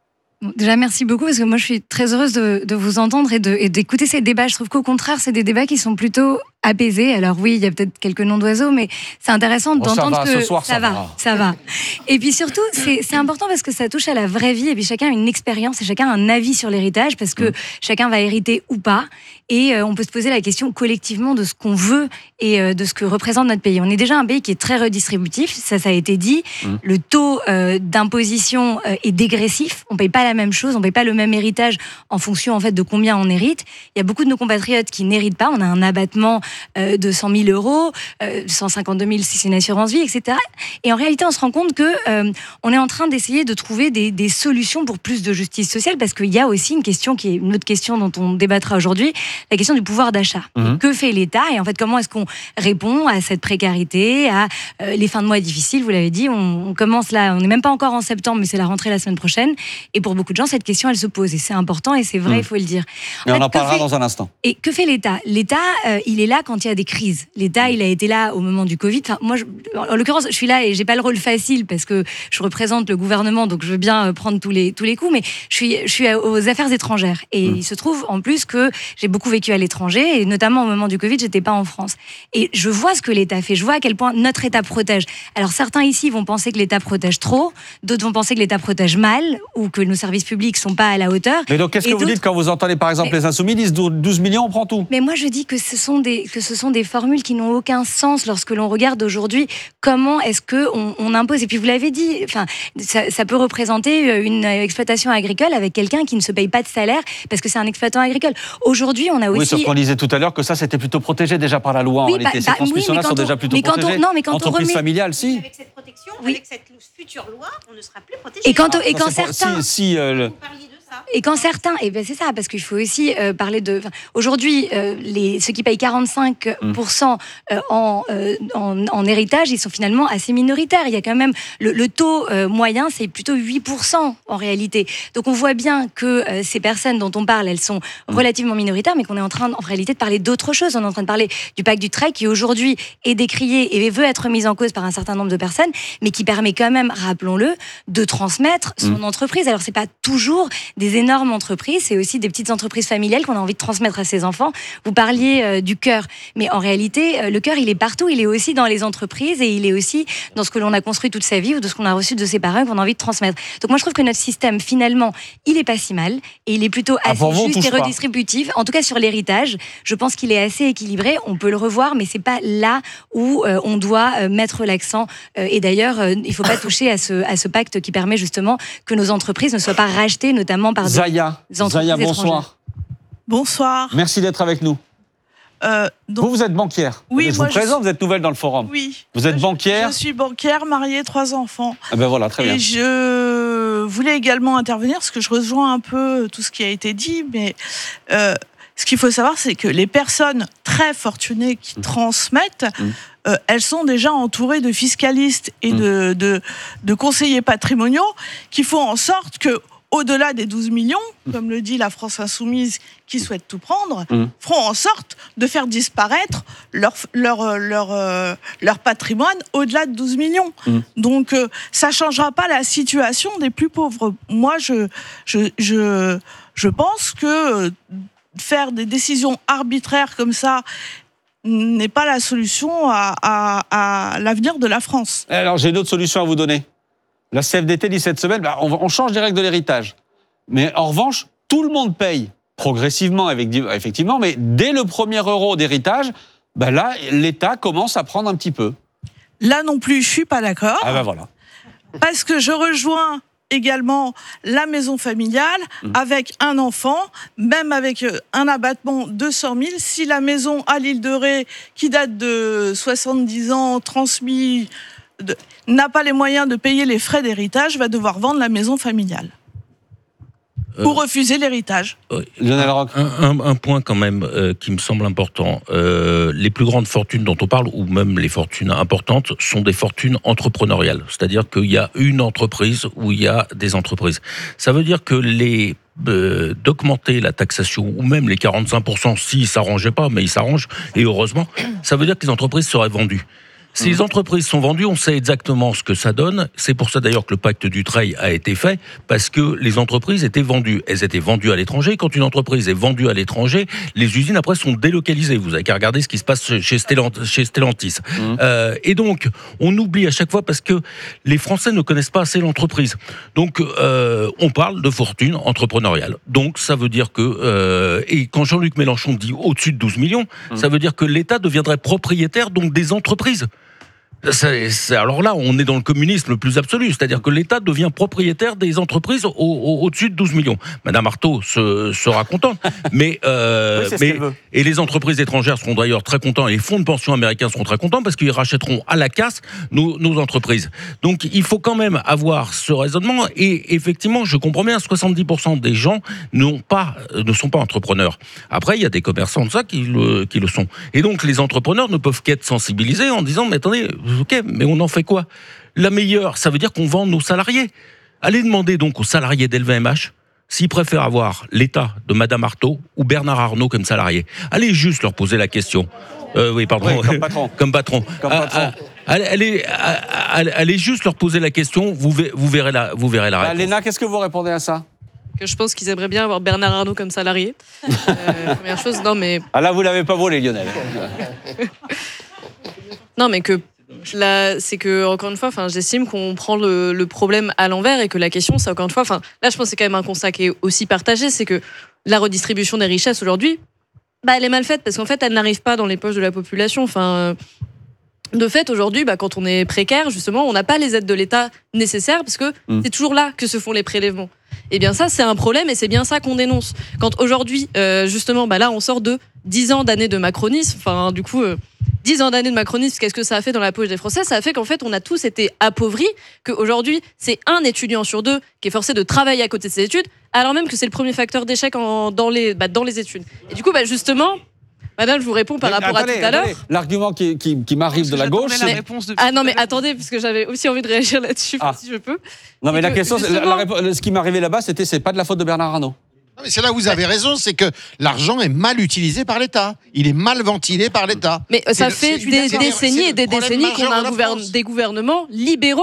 Déjà, merci beaucoup, parce que moi, je suis très heureuse de, de vous entendre et, de, et d'écouter ces débats. Je trouve qu'au contraire, c'est des débats qui sont plutôt apaisés. Alors oui, il y a peut-être quelques noms d'oiseaux, mais c'est intéressant bon, d'entendre ça va, que ce soir, ça, ça va, va, ça va. Et puis surtout, c'est, c'est important parce que ça touche à la vraie vie, et puis chacun a une expérience et chacun a un avis sur l'héritage, parce que mmh. chacun va hériter ou pas. Et euh, on peut se poser la question collectivement de ce qu'on veut et euh, de ce que représente notre pays. On est déjà un pays qui est très redistributif, ça, ça a été dit. Mmh. Le taux euh, d'imposition euh, est dégressif. On paye pas la même chose, on paye pas le même héritage en fonction en fait de combien on hérite. Il y a beaucoup de nos compatriotes qui n'héritent pas. On a un abattement euh, de cent mille euros, euh, cent cinquante-deux mille si c'est une assurance vie, et cetera. Et en réalité, on se rend compte que euh, on est en train d'essayer de trouver des, des solutions pour plus de justice sociale, parce qu'il y a aussi une question qui est une autre question dont on débattra aujourd'hui, la question du pouvoir d'achat. Mmh. Que fait l'État et en fait comment est-ce qu'on répond à cette précarité, à euh, les fins de mois difficiles. Vous l'avez dit, on, on commence là, on n'est même pas encore en septembre, mais c'est la rentrée la semaine prochaine. Et pour beaucoup de gens, cette question elle se pose et c'est important et c'est vrai, mmh. il faut le dire. Et en on fait, en parlera fait, dans un instant. Et que fait l'État ? L'État, euh, il est là quand il y a des crises. L'État, il a été là au moment du Covid. Enfin, moi, je, en l'occurrence, je suis là et j'ai pas le rôle facile parce que je représente le gouvernement, donc je veux bien prendre tous les tous les coups. Mais je suis je suis aux affaires étrangères et mmh. il se trouve en plus que j'ai beaucoup vécu à l'étranger et notamment au moment du Covid, j'étais pas en France. Et je vois ce que l'État fait. Je vois à quel point notre État protège. Alors certains ici vont penser que l'État protège trop, d'autres vont penser que l'État protège mal ou que nos services publics sont pas à la hauteur. Mais donc qu'est-ce que vous dites quand vous entendez par exemple mais, les Insoumis disent douze millions, on prend tout ? Mais moi je dis que ce sont des que ce sont des formules qui n'ont aucun sens lorsque l'on regarde aujourd'hui comment est-ce que on, on impose. Et puis vous l'avez dit, enfin ça, ça peut représenter une exploitation agricole avec quelqu'un qui ne se paye pas de salaire parce que c'est un exploitant agricole. Aujourd'hui, on a aussi. Oui, sauf qu'on disait tout à l'heure que ça c'était plutôt protégé déjà par la loi. Oui, en réalité, bah, ces transmissions-là oui, sont on, déjà plutôt protégées. On, non, mais quand Entreprise on remet... familiale, si. Avec cette protection, oui. avec cette future loi, on ne sera plus protégé. Et quand, ah, et quand certains. Pour, si, si, euh, le... Et quand certains, et ben c'est ça, parce qu'il faut aussi euh, parler de. Aujourd'hui, euh, les ceux qui payent quarante-cinq pour cent euh, en, euh, en en héritage, ils sont finalement assez minoritaires. Il y a quand même le, le taux euh, moyen, c'est plutôt huit pour cent en réalité. Donc on voit bien que euh, ces personnes dont on parle, elles sont relativement minoritaires, mais qu'on est en train, en réalité, de parler d'autre chose. On est en train de parler du pacte Dutreil qui aujourd'hui est décrié et veut être mis en cause par un certain nombre de personnes, mais qui permet quand même, rappelons-le, de transmettre son mmh. entreprise. Alors c'est pas toujours des des énormes entreprises, c'est aussi des petites entreprises familiales qu'on a envie de transmettre à ses enfants. Vous parliez euh, du cœur, mais en réalité, euh, le cœur, il est partout. Il est aussi dans les entreprises et il est aussi dans ce que l'on a construit toute sa vie ou de ce qu'on a reçu de ses parents qu'on a envie de transmettre. Donc moi, je trouve que notre système, finalement, il est pas si mal et il est plutôt assez ah, vous, juste et redistributif. En tout cas, sur l'héritage, je pense qu'il est assez équilibré. On peut le revoir, mais c'est pas là où euh, on doit euh, mettre l'accent. Euh, et d'ailleurs, euh, il faut pas toucher à ce, à ce pacte qui permet justement que nos entreprises ne soient pas rachetées, notamment par Zaya. des entreprises Zaya, étrangères. bonsoir. Bonsoir. Merci d'être avec nous. Euh, donc, vous, vous êtes banquière. Oui, je moi, vous présente, je... vous êtes nouvelle dans le forum. Oui. Vous êtes banquière. Je suis banquière, mariée, trois enfants. Ah ben voilà, très bien. Et je voulais également intervenir, parce que je rejoins un peu tout ce qui a été dit, mais euh, ce qu'il faut savoir, c'est que les personnes très fortunées qui mmh. transmettent, mmh. Euh, elles sont déjà entourées de fiscalistes et mmh. de, de, de conseillers patrimoniaux qui font en sorte que au-delà des douze millions, comme le dit la France Insoumise, qui souhaite tout prendre, mmh. feront en sorte de faire disparaître leur, leur, leur, euh, leur patrimoine au-delà de douze millions. Mmh. Donc, euh, ça ne changera pas la situation des plus pauvres. Moi, je, je, je, je pense que faire des décisions arbitraires comme ça n'est pas la solution à, à, à l'avenir de la France. Alors, j'ai une autre solution à vous donner. La C F D T dit cette semaine, bah, on, on change les règles de l'héritage. Mais en revanche, tout le monde paye progressivement, avec, effectivement, mais dès le premier euro d'héritage, bah là, l'État commence à prendre un petit peu. Là non plus, je ne suis pas d'accord. Ah ben voilà. Parce que je rejoins également la maison familiale, mmh. avec un enfant, même avec un abattement de cent mille. Si la maison à l'île de Ré, qui date de soixante-dix ans, transmise... De, n'a pas les moyens de payer les frais d'héritage, va devoir vendre la maison familiale. Euh, ou refuser l'héritage. Euh, un, un, un point quand même euh, qui me semble important. Euh, les plus grandes fortunes dont on parle, ou même les fortunes importantes, sont des fortunes entrepreneuriales. C'est-à-dire qu'il y a une entreprise où il y a des entreprises. Ça veut dire que les Euh, d'augmenter la taxation, ou même les quarante-cinq pour cent s'ils ne s'arrangeaient pas, mais ils s'arrangent, et heureusement, ça veut dire que les entreprises seraient vendues. Si les entreprises sont vendues, on sait exactement ce que ça donne. C'est pour ça d'ailleurs que le pacte Dutreil a été fait, parce que les entreprises étaient vendues. Elles étaient vendues à l'étranger. Quand une entreprise est vendue à l'étranger, les usines après sont délocalisées. Vous avez qu'à regarder ce qui se passe chez, Stellantis. Chez Stellantis. Mmh. Euh, et donc, on oublie à chaque fois parce que les Français ne connaissent pas assez l'entreprise. Donc, euh, on parle de fortune entrepreneuriale. Donc, ça veut dire que... Euh, et quand Jean-Luc Mélenchon dit au-dessus de douze millions, mmh. ça veut dire que l'État deviendrait propriétaire donc des entreprises. C'est, c'est, alors là, on est dans le communisme le plus absolu, c'est-à-dire que l'État devient propriétaire des entreprises au, au, au-dessus de douze millions. Madame Arthaud se, sera contente, mais, euh, oui, mais et les entreprises étrangères seront d'ailleurs très contents, et les fonds de pension américains seront très contents parce qu'ils rachèteront à la casse nos, nos entreprises. Donc il faut quand même avoir ce raisonnement, et effectivement, je comprends bien, soixante-dix pour cent des gens n'ont pas, ne sont pas entrepreneurs. Après, il y a des commerçants de ça qui le, qui le sont. Et donc les entrepreneurs ne peuvent qu'être sensibilisés en disant, mais attendez, ok, mais on en fait quoi? La meilleure, ça veut dire qu'on vend nos salariés. Allez demander donc aux salariés d'L V M H s'ils préfèrent avoir l'État de Madame Arthaud ou Bernard Arnault comme salarié. Allez juste leur poser la question. Euh, oui, pardon. Oui, comme patron. comme patron. Comme ah, patron. Ah, allez, allez, allez, allez juste leur poser la question, vous, vous verrez la, vous verrez la réponse. Ah, Léna, qu'est-ce que vous répondez à ça? Que je pense qu'ils aimeraient bien avoir Bernard Arnault comme salarié. euh, première chose, non mais... Ah là, vous l'avez pas volé, Lionel. Non, mais que... Là, c'est que, encore une fois, j'estime qu'on prend le, le problème à l'envers et que la question, c'est encore une fois, là, je pense que c'est quand même un constat qui est aussi partagé, c'est que la redistribution des richesses aujourd'hui, bah, elle est mal faite parce qu'en fait, elle n'arrive pas dans les poches de la population. Enfin, de fait, aujourd'hui, bah, quand on est précaire, justement, on n'a pas les aides de l'État nécessaires parce que mmh. c'est toujours là que se font les prélèvements. Et bien ça, c'est un problème et c'est bien ça qu'on dénonce. Quand aujourd'hui, euh, justement, bah là, on sort de dix ans d'années de macronisme, enfin, du coup... Euh, dix ans d'années de macronisme, qu'est-ce que ça a fait dans la poche des Français? Ça a fait qu'en fait, on a tous été appauvris, qu'aujourd'hui, c'est un étudiant sur deux qui est forcé de travailler à côté de ses études, alors même que c'est le premier facteur d'échec en, dans, les, bah, dans les études. Et du coup, bah, justement... Madame, je vous réponds par mais rapport attendez, à tout à l'heure. L'argument qui, qui, qui m'arrive de la gauche, c'est... Ah non, mais attendez, parce que j'avais aussi envie de réagir là-dessus, ah. si je peux. Non, mais la que, question, justement... la, la, ce qui m'arrivait là-bas, c'était c'est pas de la faute de Bernard Arnault. Non, mais c'est là où vous avez raison, c'est que l'argent est mal utilisé par l'État. Il est mal ventilé par l'État. Mais ça fait des décennies et des décennies qu'on a un gouverne, des gouvernements libéraux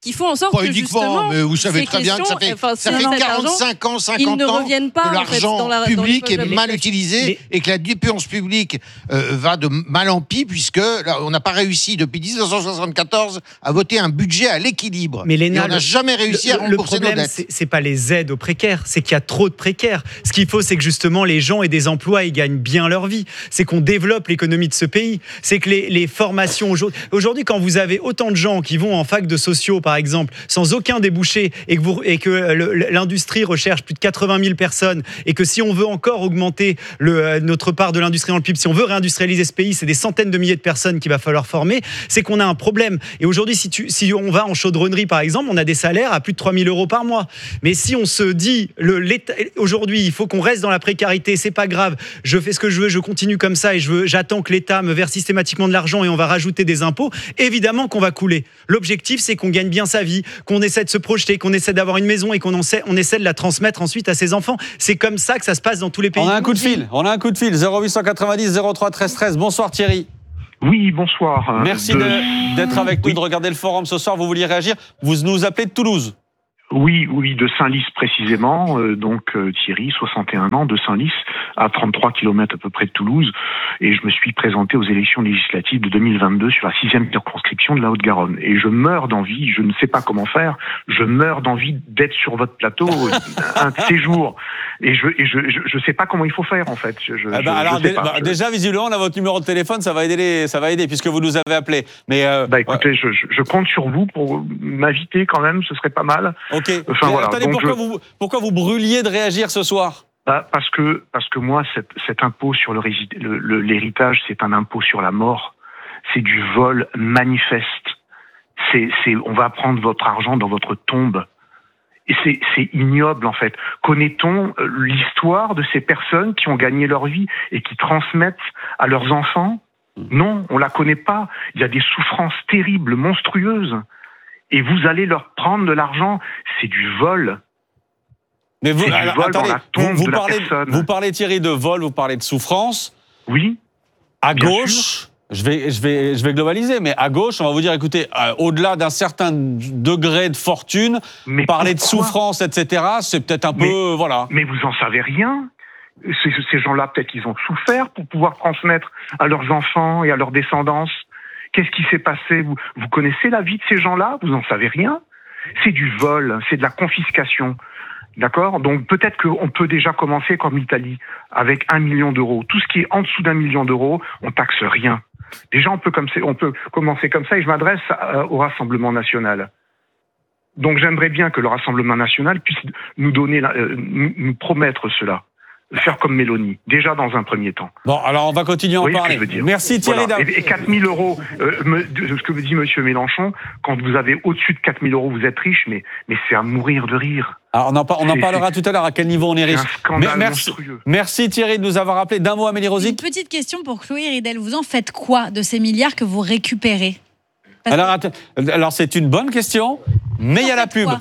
qui font en sorte Pas que uniquement, justement, mais vous savez ces très bien que ça fait, questions, ça enfin, fait cet quarante-cinq argent, ans, cinquante ils ne ans reviennent pas, que en fait, l'argent dans la- dans public les est poches de mal l'État. utilisé Mais- et que la dépense publique euh, va de mal en pis, puisque là, on n'a pas réussi depuis dix-neuf cent soixante-quatorze à voter un budget à l'équilibre. Mais et Léna, on n'a le- jamais réussi le, à rembourser le problème, nos dettes. c'est, c'est pas les aides aux précaires, c'est qu'il y a trop de précaires. Ce qu'il faut, c'est que justement les gens aient des emplois et gagnent bien leur vie. C'est qu'on développe l'économie de ce pays. C'est que les, les formations aujourd'hui, aujourd'hui, quand vous avez autant de gens qui vont en fac de sociaux, par exemple, sans aucun débouché, et que, vous, et que le, l'industrie recherche plus de quatre-vingt mille personnes, et que si on veut encore augmenter le, notre part de l'industrie dans le P I B, si on veut réindustrialiser ce pays, c'est des centaines de milliers de personnes qu'il va falloir former, c'est qu'on a un problème. Et aujourd'hui, si, tu, si on va en chaudronnerie, par exemple, on a des salaires à plus de trois mille euros par mois. Mais si on se dit, le, aujourd'hui, il faut qu'on reste dans la précarité, c'est pas grave, je fais ce que je veux, je continue comme ça, et je veux, j'attends que l'État me verse systématiquement de l'argent et on va rajouter des impôts, évidemment qu'on va couler. L'objectif, c'est qu'on gagne bien sa vie, qu'on essaie de se projeter, qu'on essaie d'avoir une maison et qu'on essaie, on essaie de la transmettre ensuite à ses enfants. C'est comme ça que ça se passe dans tous les pays. On a un coup de fil, on a un coup de fil, zéro huit cent quatre-vingt-dix zéro trois treize treize. Bonsoir Thierry. Oui, bonsoir. Merci de... De, d'être avec nous, de regarder le forum ce soir. Vous vouliez réagir. Vous nous appelez de Toulouse. Oui, oui, de Saint-Lys précisément. Euh, donc euh, Thierry, soixante et un ans, de Saint-Lys, à trente-trois kilomètres à peu près de Toulouse. Et je me suis présenté aux élections législatives de deux mille vingt-deux sur la sixième circonscription de la Haute-Garonne. Et je meurs d'envie, je ne sais pas comment faire, je meurs d'envie d'être sur votre plateau un de ces jours. Et je et je, je je sais pas comment il faut faire en fait. Je, je, eh ben, alors je sais dé, pas. bah, Je... déjà visiblement on a votre numéro de téléphone, ça va aider les, ça va aider puisque vous nous avez appelé. Mais euh, bah écoutez, ouais. je, je, je compte sur vous pour m'inviter quand même, ce serait pas mal. Ok. Enfin, voilà. Attendez, Donc, pourquoi je... vous pourquoi vous brûliez de réagir ce soir? Bah, parce que parce que moi cet, cet impôt sur le, le, le l'héritage, c'est un impôt sur la mort, c'est du vol manifeste. C'est c'est on va prendre votre argent dans votre tombe. Et c'est, c'est ignoble en fait. Connaît-on l'histoire de ces personnes qui ont gagné leur vie et qui transmettent à leurs enfants? Non, on la connaît pas. Il y a des souffrances terribles, monstrueuses. Et vous allez leur prendre de l'argent, c'est du vol. Mais vous, c'est alors, du vol attendez, dans la tombe vous, vous de la parlez, personne. Vous parlez Thierry de vol, vous parlez de souffrance. Oui. À bien gauche. sûr. Je vais, je, vais, je vais globaliser, mais à gauche, on va vous dire, écoutez, euh, au-delà d'un certain degré de fortune, mais parler de souffrance, et cetera, c'est peut-être un mais, peu... voilà. Mais vous en savez rien. Ces, ces gens-là, peut-être qu'ils ont souffert pour pouvoir transmettre à leurs enfants et à leur descendance. Qu'est-ce qui s'est passé? vous, vous connaissez la vie de ces gens-là? Vous n'en savez rien. C'est du vol, c'est de la confiscation. D'accord? Donc peut-être qu'on peut déjà commencer comme l'Italie, avec un million d'euros. Tout ce qui est en dessous d'un million d'euros, on taxe rien. Déjà, on peut, comme on peut commencer comme ça, et je m'adresse au Rassemblement national. Donc, j'aimerais bien que le Rassemblement national puisse nous donner, euh, nous, nous promettre cela. Faire comme Mélanie, déjà dans un premier temps. Bon, alors on va continuer à en parler. Merci Thierry. Voilà. Et, et quatre mille euros, euh, me, de ce que me dit Monsieur Mélenchon, quand vous avez au-dessus de quatre mille euros, vous êtes riche, mais, mais c'est à mourir de rire. Alors on en, on en parlera tout à l'heure à quel niveau on est riche. C'est un scandale mais merci, monstrueux. Merci Thierry de nous avoir appelé. D'un mot, Amélie Rosic. Une petite question pour Chloé Ridel. Vous en faites quoi de ces milliards que vous récupérez? Parce alors, que... alors c'est une bonne question, mais il y a la pub. Quoi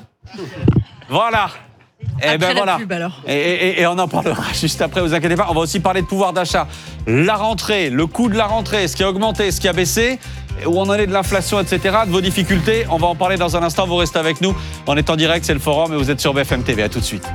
voilà. Et Après ben la voilà. pub, alors. Et, et, et on en parlera juste après, vous inquiétez pas. On va aussi parler de pouvoir d'achat. La rentrée, le coût de la rentrée, ce qui a augmenté, ce qui a baissé, où on en est de l'inflation, et cetera, de vos difficultés. On va en parler dans un instant. Vous restez avec nous. On est en direct, c'est le forum et vous êtes sur B F M T V. À tout de suite.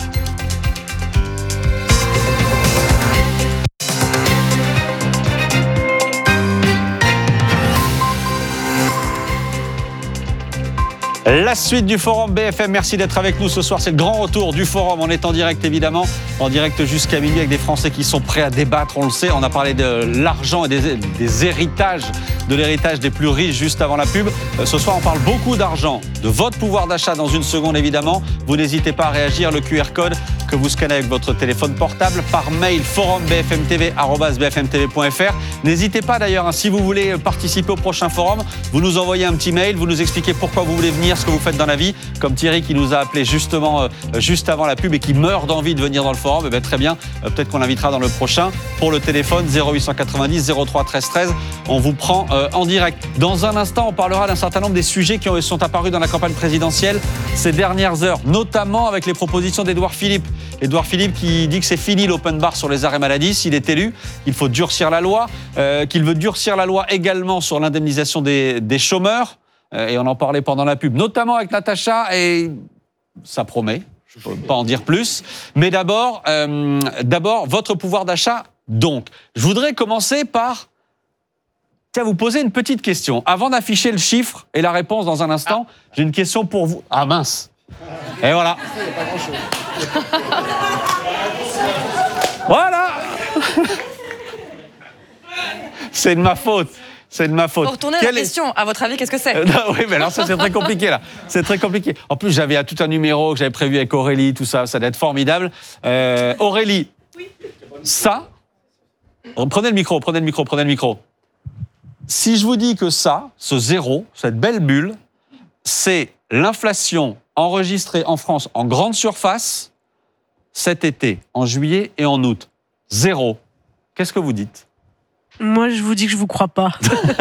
La suite du forum B F M, merci d'être avec nous ce soir. C'est le grand retour du forum. On est en direct évidemment, en direct jusqu'à minuit avec des Français qui sont prêts à débattre. On le sait, on a parlé de l'argent et des, des héritages, de l'héritage des plus riches juste avant la pub. Ce soir, on parle beaucoup d'argent, de votre pouvoir d'achat dans une seconde évidemment. Vous n'hésitez pas à réagir, le Q R code que vous scannez avec votre téléphone portable, par mail forum b f m t v arobase b f m t v point f r. N'hésitez pas d'ailleurs, hein, si vous voulez participer au prochain forum, vous nous envoyez un petit mail, vous nous expliquez pourquoi vous voulez venir, ce que vous faites dans la vie, comme Thierry qui nous a appelé justement euh, juste avant la pub et qui meurt d'envie de venir dans le forum. Eh bien, très bien, euh, peut-être qu'on l'invitera dans le prochain. Pour le téléphone zéro huit cent quatre-vingt-dix zéro trois treize treize, on vous prend euh, en direct. Dans un instant, on parlera d'un certain nombre des sujets qui ont, sont apparus dans la campagne présidentielle ces dernières heures, notamment avec les propositions d'Édouard Philippe. Édouard Philippe qui dit que c'est fini l'open bar sur les arrêts maladie s'il est élu, qu'il faut durcir la loi, euh, qu'il veut durcir la loi également sur l'indemnisation des, des chômeurs. et on en parlait pendant la pub, notamment avec Natacha, et ça promet, je ne peux pas en dire plus. Mais d'abord, euh, d'abord, votre pouvoir d'achat, donc. Je voudrais commencer par tiens, vous poser une petite question. Avant d'afficher le chiffre et la réponse dans un instant, ah. j'ai une question pour vous. Ah mince. Et voilà. Voilà. C'est de ma faute. C'est de ma faute. Pour retourner à la question, à votre avis, qu'est-ce que c'est? euh, non, Oui, mais alors ça, c'est très compliqué, là. C'est très compliqué. En plus, j'avais tout un numéro que j'avais prévu avec Aurélie, tout ça. Ça doit être formidable. Euh, Aurélie, ça... Prenez le micro, prenez le micro, prenez le micro. Si je vous dis que ça, ce zéro, cette belle bulle, c'est l'inflation enregistrée en France en grande surface cet été, en juillet et en août. Zéro. Qu'est-ce que vous dites? Moi, je vous dis que je vous crois pas.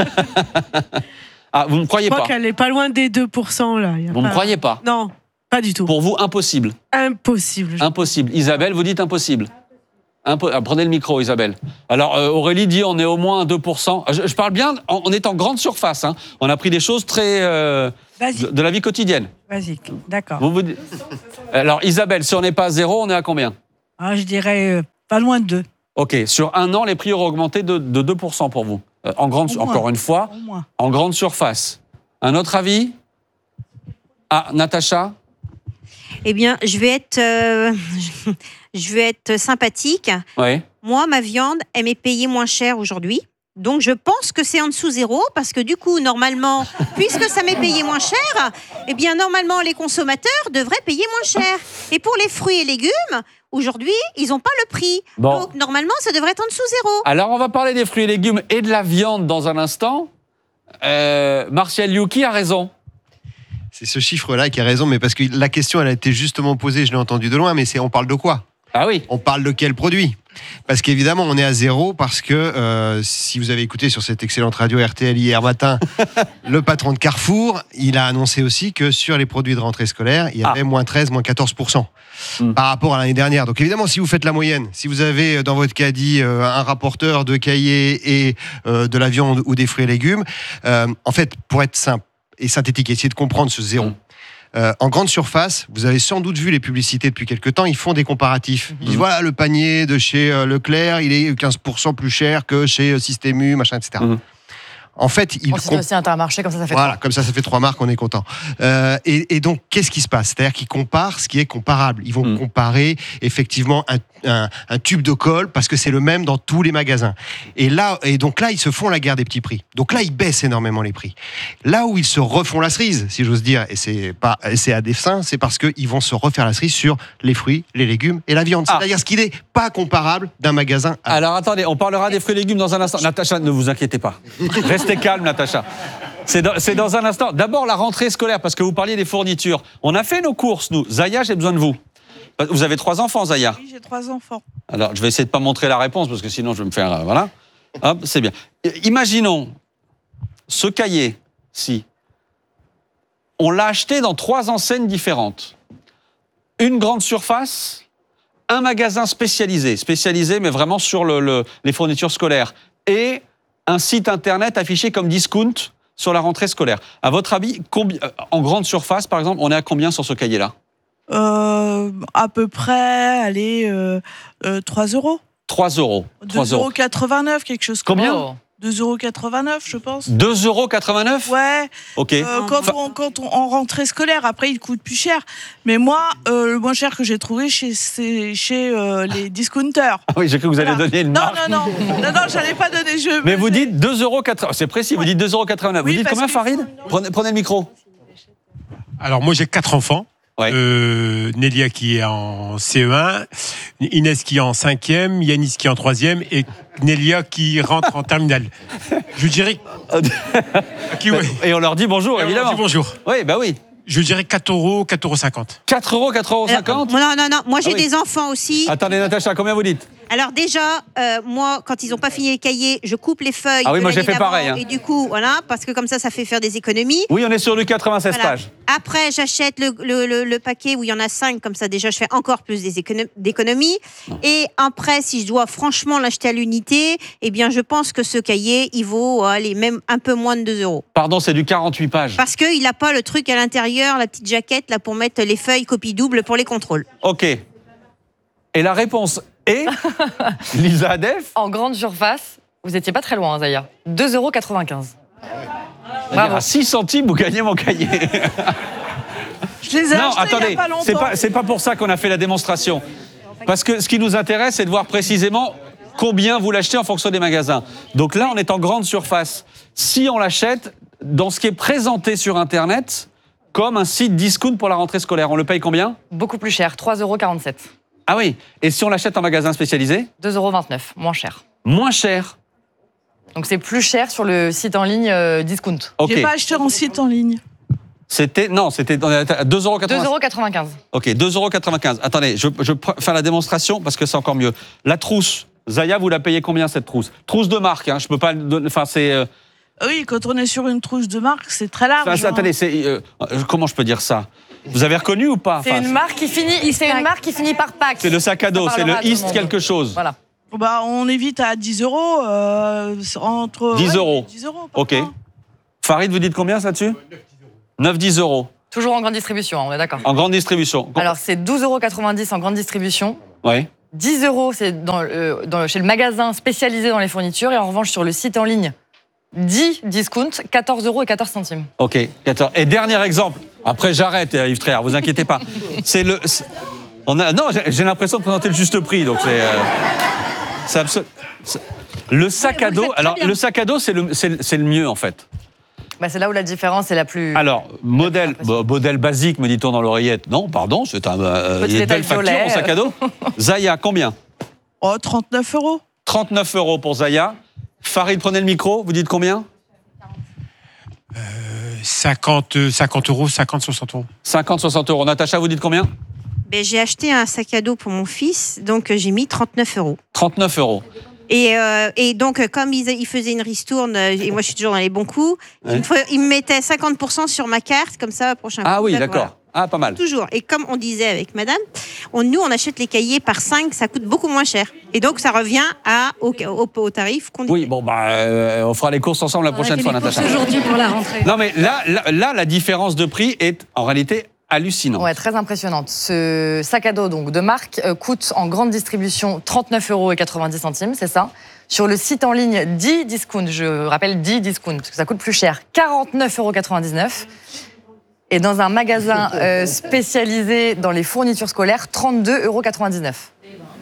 Ah, vous ne me croyez pas? Je pas? crois qu'elle est pas loin des deux pour cent, là. Vous ne pas... me croyez pas? Non, pas du tout. Pour vous, impossible? Impossible. Je... Impossible. Isabelle, vous dites impossible? Impo... Ah, prenez le micro, Isabelle. Alors, euh, Aurélie dit on est au moins deux pour cent. Je, je parle bien, on, on est en grande surface. Hein. On a pris des choses très... Euh, de, de la vie quotidienne. Basique, d'accord. Vous vous... Alors, Isabelle, si on n'est pas à zéro, on est à combien? Ah, je dirais euh, pas loin de deux. Ok, sur un an, les prix auraient augmenté de, de deux pour cent pour vous. Euh, en grande, encore une fois, en grande surface. Un autre avis? Ah, Natacha? Eh bien, je vais être, euh, je vais être sympathique. Oui. Moi, ma viande, elle m'est payée moins cher aujourd'hui. Donc, je pense que c'est en dessous zéro, parce que du coup, normalement, puisque ça m'est payé moins cher, eh bien, normalement, les consommateurs devraient payer moins cher. Et pour les fruits et légumes, aujourd'hui, ils n'ont pas le prix. Bon. Donc, normalement, ça devrait être en dessous zéro. Alors, on va parler des fruits et légumes et de la viande dans un instant. Euh, Martial Yuki a raison. C'est ce chiffre-là qui a raison, mais parce que la question, elle a été justement posée, je l'ai entendu de loin, mais c'est on parle de quoi? Ah oui. On parle de quel produit? Parce qu'évidemment, on est à zéro parce que euh, si vous avez écouté sur cette excellente radio R T L hier matin, le patron de Carrefour, il a annoncé aussi que sur les produits de rentrée scolaire, il y avait ah. moins treize, moins quatorze pour cent mm. par rapport à l'année dernière. Donc évidemment, si vous faites la moyenne, si vous avez dans votre caddie euh, un rapporteur de cahiers et euh, de la viande ou des fruits et légumes, euh, en fait, pour être simple et synthétique, essayez de comprendre ce zéro. Mm. Euh, en grande surface, vous avez sans doute vu les publicités depuis quelques temps, ils font des comparatifs. Ils disent, voilà, le panier de chez euh, Leclerc, il est quinze pour cent plus cher que chez euh, Système U, machin, et cetera. Mmh. En fait, ils... Oh, c'est comp... aussi Intermarché, comme ça, ça fait Voilà, trois. comme ça, ça fait trois marques, on est content. Euh, et, et donc, qu'est-ce qui se passe? C'est-à-dire qu'ils comparent ce qui est comparable. Ils vont mmh. comparer, effectivement, un, un, un tube de colle, parce que c'est le même dans tous les magasins. Et là, et donc là, ils se font la guerre des petits prix. Donc là, ils baissent énormément les prix. Là où ils se refont la cerise, si j'ose dire, et c'est pas, c'est à dessein, c'est parce qu'ils vont se refaire la cerise sur les fruits, les légumes et la viande. Ah. C'est-à-dire ce qui n'est pas comparable d'un magasin à... Alors, attendez, on parlera des fruits et légumes dans un instant. Natacha, ne vous inquiétez pas. Restez calme, Natacha. C'est dans, c'est dans un instant. D'abord, la rentrée scolaire, parce que vous parliez des fournitures. On a fait nos courses, nous. Zaya, j'ai besoin de vous. Vous avez trois enfants, Zaya? Oui, j'ai trois enfants. Alors, je vais essayer de ne pas montrer la réponse, parce que sinon, je vais me faire... Euh, voilà. Hop, c'est bien. Imaginons ce cahier-ci. On l'a acheté dans trois enseignes différentes. Une grande surface, un magasin spécialisé. Spécialisé, mais vraiment sur le, le, les fournitures scolaires. Et un site internet affiché comme discount sur la rentrée scolaire. À votre avis, combi- en grande surface, par exemple, on est à combien sur ce cahier-là? euh, À peu près, allez, euh, euh, trois euros. trois euros. deux euros quatre-vingt-neuf, quelque chose comme ça. Combien? deux euros quatre-vingt-neuf, je pense. deux euros quatre-vingt-neuf? Ouais. Ok. Euh, quand, on, quand on en rentrée scolaire, après, il coûte plus cher. Mais moi, euh, le moins cher que j'ai trouvé, chez, c'est chez euh, les discounters. Ah oui, j'ai cru que vous alliez voilà. donner une non, marque. Non, non, non, non, j'allais pas donner. Je... Mais vous dites deux euros quatre-vingt-neuf. C'est précis, vous dites deux euros quatre-vingt-neuf. Oui, vous dites combien, Farid? Prenez, prenez le micro. Alors, moi, j'ai quatre enfants. Ouais. Euh, Nélia qui est en C E un, Inès qui est en cinquième, Yanis qui est en troisième et Nélia qui rentre en terminale. Je dirais... qui, ouais. Et on leur dit bonjour, et évidemment. On leur dit bonjour. Oui, bah oui. Je dirais quatre euros, quatre euros cinquante. quatre euros, quatre euros cinquante? Non, non, non. Moi, j'ai ah oui. des enfants aussi. Attendez, Natacha, combien vous dites? Alors déjà, euh, moi, quand ils n'ont pas fini les cahiers, je coupe les feuilles. Ah oui, de moi j'ai l'année fait d'avant, pareil. Hein. Et du coup, voilà, parce que comme ça, ça fait faire des économies. Oui, on est sur du quatre-vingt-seize Voilà. pages. Après, j'achète le, le, le, le paquet où il y en a cinq, comme ça déjà, je fais encore plus des écono- d'économies. Et après, si je dois franchement l'acheter à l'unité, eh bien, je pense que ce cahier, il vaut, allez, même un peu moins de deux euros. Pardon, c'est du quarante-huit pages. Parce qu'il n'a pas le truc à l'intérieur, la petite jaquette là pour mettre les feuilles copie double pour les contrôles. Ok. Et la réponse est Lisa Adef. En grande surface, vous étiez pas très loin, hein, Zaya. deux euros quatre-vingt-quinze. Bravo. À six centimes, vous gagnez mon cahier. Je les ai non, achetés attendez, il y a pas longtemps. c'est pas, c'est pas pour ça qu'on a fait la démonstration. Parce que ce qui nous intéresse, c'est de voir précisément combien vous l'achetez en fonction des magasins. Donc là, on est en grande surface. Si on l'achète dans ce qui est présenté sur Internet comme un site discount pour la rentrée scolaire, on le paye combien ? Beaucoup plus cher, trois euros quarante-sept. Ah oui, et si on l'achète en magasin spécialisé ? deux euros vingt-neuf, moins cher. Moins cher. Donc c'est plus cher sur le site en ligne euh, discount. Ok. J'ai pas acheté en site en ligne. C'était, non, c'était deux euros quatre-vingt-quinze. deux euros quatre-vingt-quinze. Ok, deux euros quatre-vingt-quinze. Attendez, je, je vais faire la démonstration parce que c'est encore mieux. La trousse, Zaya, vous la payez combien cette trousse ? Trousse de marque, hein, je peux pas... Enfin, c'est... Euh... Oui, quand on est sur une trousse de marque, c'est très large. Enfin, hein. attendez, c'est, euh, comment je peux dire ça ? Vous avez reconnu ou pas ? C'est Enfin, une marque qui finit, c'est une marque qui finit par pack. c'est le sac à dos, Ça c'est le parlera à tout le East monde. quelque chose. Voilà. Bah, on évite à dix euros. Euh, entre, dix ouais, euros. dix euros Ok. Farid, vous dites combien ça dessus ? neuf dix euros. Toujours en grande distribution, hein, on est d'accord. En grande distribution. Alors c'est douze euros quatre-vingt-dix en grande distribution. Oui. dix euros c'est dans, euh, dans, chez le magasin spécialisé dans les fournitures. Et en revanche, sur le site en ligne, dix discount, quatorze euros et quatorze centimes. Ok, quatorze. Et dernier exemple. Après, j'arrête, Yves Tréhard, vous inquiétez pas. C'est le. c'est- On a, non, j'ai- j'ai l'impression de présenter le juste prix, donc c'est. euh, c'est absolu- c'est- Le sac à dos. Alors, le sac à dos, c'est le, c'est le- c'est le mieux en fait. Bah, c'est là où la différence est la plus. Alors, modèle, bah, modèle basique, me dit-on dans l'oreillette. Non, pardon, c'est un. Euh, Petit il y a de détail belles factures, violet. mon sac à dos. Zaya, combien ? Oh, trente-neuf euros. trente-neuf euros pour Zaya. Farid, prenez le micro, vous dites combien ? cinquante, cinquante euros, cinquante, soixante euros. cinquante, soixante euros. Natacha, vous dites combien ? Ben, j'ai acheté un sac à dos pour mon fils, donc euh, j'ai mis trente-neuf euros. trente-neuf euros. Et, euh, et donc, euh, comme ils, ils faisaient une ristourne, euh, et moi je suis toujours dans les bons coups, Ouais. il, me faut- il me mettait cinquante pour cent sur ma carte, comme ça, prochain Ah coup, oui, là, d'accord. voilà. Ah, pas mal. Toujours. Et comme on disait avec madame, on, nous, on achète les cahiers par cinq, ça coûte beaucoup moins cher. Et donc, ça revient à, au, au, au tarif qu'on dit. Oui, bon, bah, euh, on fera les courses ensemble la prochaine fois, Natacha. Aujourd'hui pour la rentrée. Non, mais là, là, là, la différence de prix est en réalité hallucinante. Ouais, très impressionnante. Ce sac à dos donc, de marque euh, coûte en grande distribution trente-neuf euros et quatre-vingt-dix centimes, c'est ça. Sur le site en ligne dix discount, je rappelle dix discount, parce que ça coûte plus cher, quarante-neuf euros quatre-vingt-dix-neuf. Et dans un magasin euh, spécialisé dans les fournitures scolaires, trente-deux euros quatre-vingt-dix-neuf.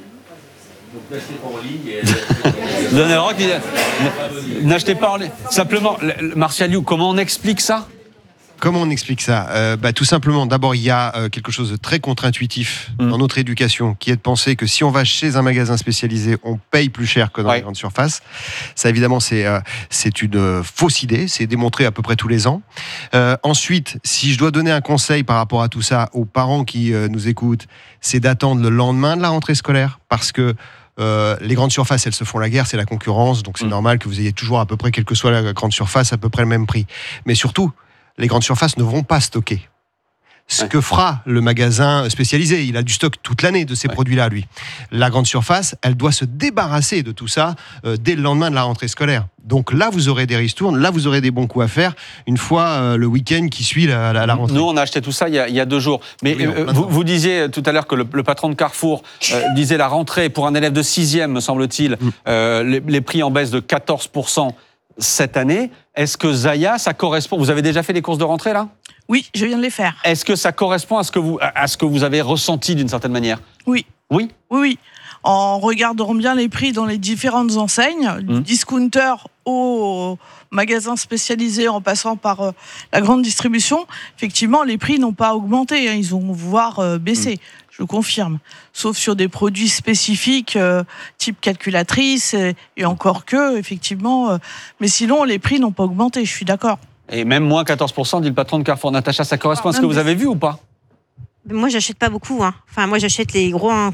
Donnez le rock, il- N'achetez pas en ligne. Simplement, le- le- Martial You, comment on explique ça ? Comment on explique ça Euh, bah, Tout simplement, d'abord, il y a euh, quelque chose de très contre-intuitif Mm. dans notre éducation, qui est de penser que si on va chez un magasin spécialisé, on paye plus cher que dans Ouais. les grandes surfaces. Ça, évidemment, c'est euh, c'est une euh, fausse idée, c'est démontré à peu près tous les ans. Euh, ensuite, si je dois donner un conseil par rapport à tout ça aux parents qui euh, nous écoutent, c'est d'attendre le lendemain de la rentrée scolaire, parce que Euh, les grandes surfaces, elles se font la guerre, c'est la concurrence, donc c'est Mm. normal que vous ayez toujours à peu près, quelle que soit la grande surface, à peu près le même prix. Mais surtout, les grandes surfaces ne vont pas stocker. Ce Ouais. que fera le magasin spécialisé, il a du stock toute l'année de ces Ouais. produits-là, lui. La grande surface, elle doit se débarrasser de tout ça euh, dès le lendemain de la rentrée scolaire. Donc là, vous aurez des ristournes, là, vous aurez des bons coups à faire une fois euh, le week-end qui suit la, la, la rentrée. Nous, on a acheté tout ça il y a, il y a deux jours. Mais Oui, en euh, plein vous, temps. vous disiez tout à l'heure que le, le patron de Carrefour euh, disait la rentrée pour un élève de sixième, me semble-t-il, Mm. euh, les, les prix en baisse de quatorze pour cent cette année. Est-ce que Zaya, ça correspond ? Vous avez déjà fait les courses de rentrée, là ? Oui, je viens de les faire. Est-ce que ça correspond à ce que vous, à ce que vous avez ressenti d'une certaine manière ? Oui. Oui ? Oui, oui. En regardant bien les prix dans les différentes enseignes, du Mmh. discounter au magasin spécialisé en passant par euh, la grande distribution, effectivement, les prix n'ont pas augmenté, hein, ils ont voire euh, baissé, Mmh. je confirme. Sauf sur des produits spécifiques, euh, type calculatrice, et, et encore que, effectivement. euh, mais sinon, les prix n'ont pas augmenté, je suis d'accord. Et même moins quatorze pour cent, dit le patron de Carrefour. Natacha, ça correspond à ce que vous avez vu ou pas ? Moi, j'achète pas beaucoup. Hein. Enfin, moi, j'achète les gros. Hein, quoi.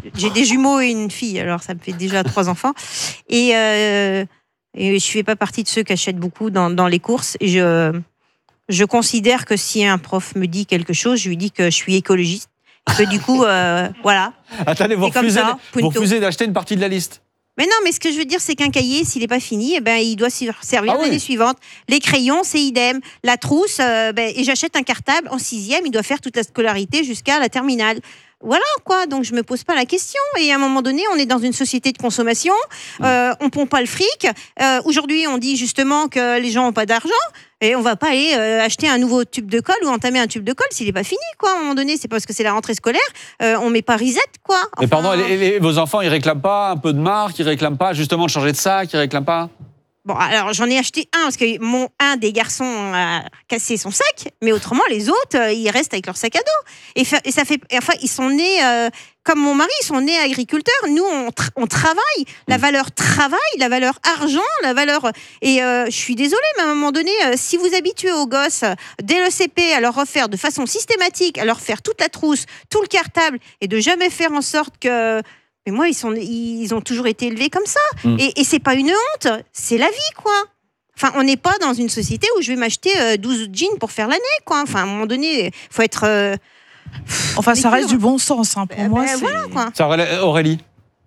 j'ai des jumeaux et une fille, alors ça me fait déjà trois enfants. Et, euh, et je fais pas partie de ceux qui achètent beaucoup dans, dans les courses. Et je, je considère que si un prof me dit quelque chose, je lui dis que je suis écologiste. Que du coup, euh, voilà. Attendez, vous C'est comme refusez, ça, vous punto. refusez d'acheter une partie de la liste. Mais non, mais ce que je veux dire, c'est qu'un cahier, s'il n'est pas fini, eh ben, il doit s'y servir Ah oui. l'année suivante. Les crayons, c'est idem. La trousse, euh, ben, et j'achète un cartable en sixième, il doit faire toute la scolarité jusqu'à la terminale. Voilà, quoi. Donc, je me pose pas la question. Et à un moment donné, on est dans une société de consommation. Euh, on pompe pas le fric. Euh, aujourd'hui, on dit justement que les gens ont pas d'argent. Et on va pas aller euh, acheter un nouveau tube de colle ou entamer un tube de colle s'il est pas fini, quoi. À un moment donné, c'est parce que c'est la rentrée scolaire. Euh, on met pas reset, quoi. Mais pardon, les- les- vos enfants, ils réclament pas un peu de marque, ils réclament pas justement de changer de sac, ils réclament pas. Bon, alors j'en ai acheté un parce que mon un des garçons a cassé son sac, mais autrement les autres, euh, ils restent avec leur sac à dos. Et, fa- et ça fait, et enfin, ils sont nés euh, comme mon mari, ils sont nés agriculteurs. Nous, on, tra- on travaille. La valeur travail, la valeur argent, la valeur. Et euh, je suis désolée, mais à un moment donné, euh, si vous habituez aux gosses euh, dès le C P à leur refaire de façon systématique, à leur faire toute la trousse, tout le cartable, et de jamais faire en sorte que mais moi, ils, sont, ils ont toujours été élevés comme ça. Mm. Et, et c'est pas une honte, c'est la vie, quoi. Enfin, on n'est pas dans une société où je vais m'acheter euh, douze jeans pour faire l'année, quoi. Enfin, à un moment donné, il faut être... euh, Enfin, ça dur. reste du bon sens, hein, pour Ben, moi. ben, c'est- voilà, quoi. Ça, Aurélie- Aurélie.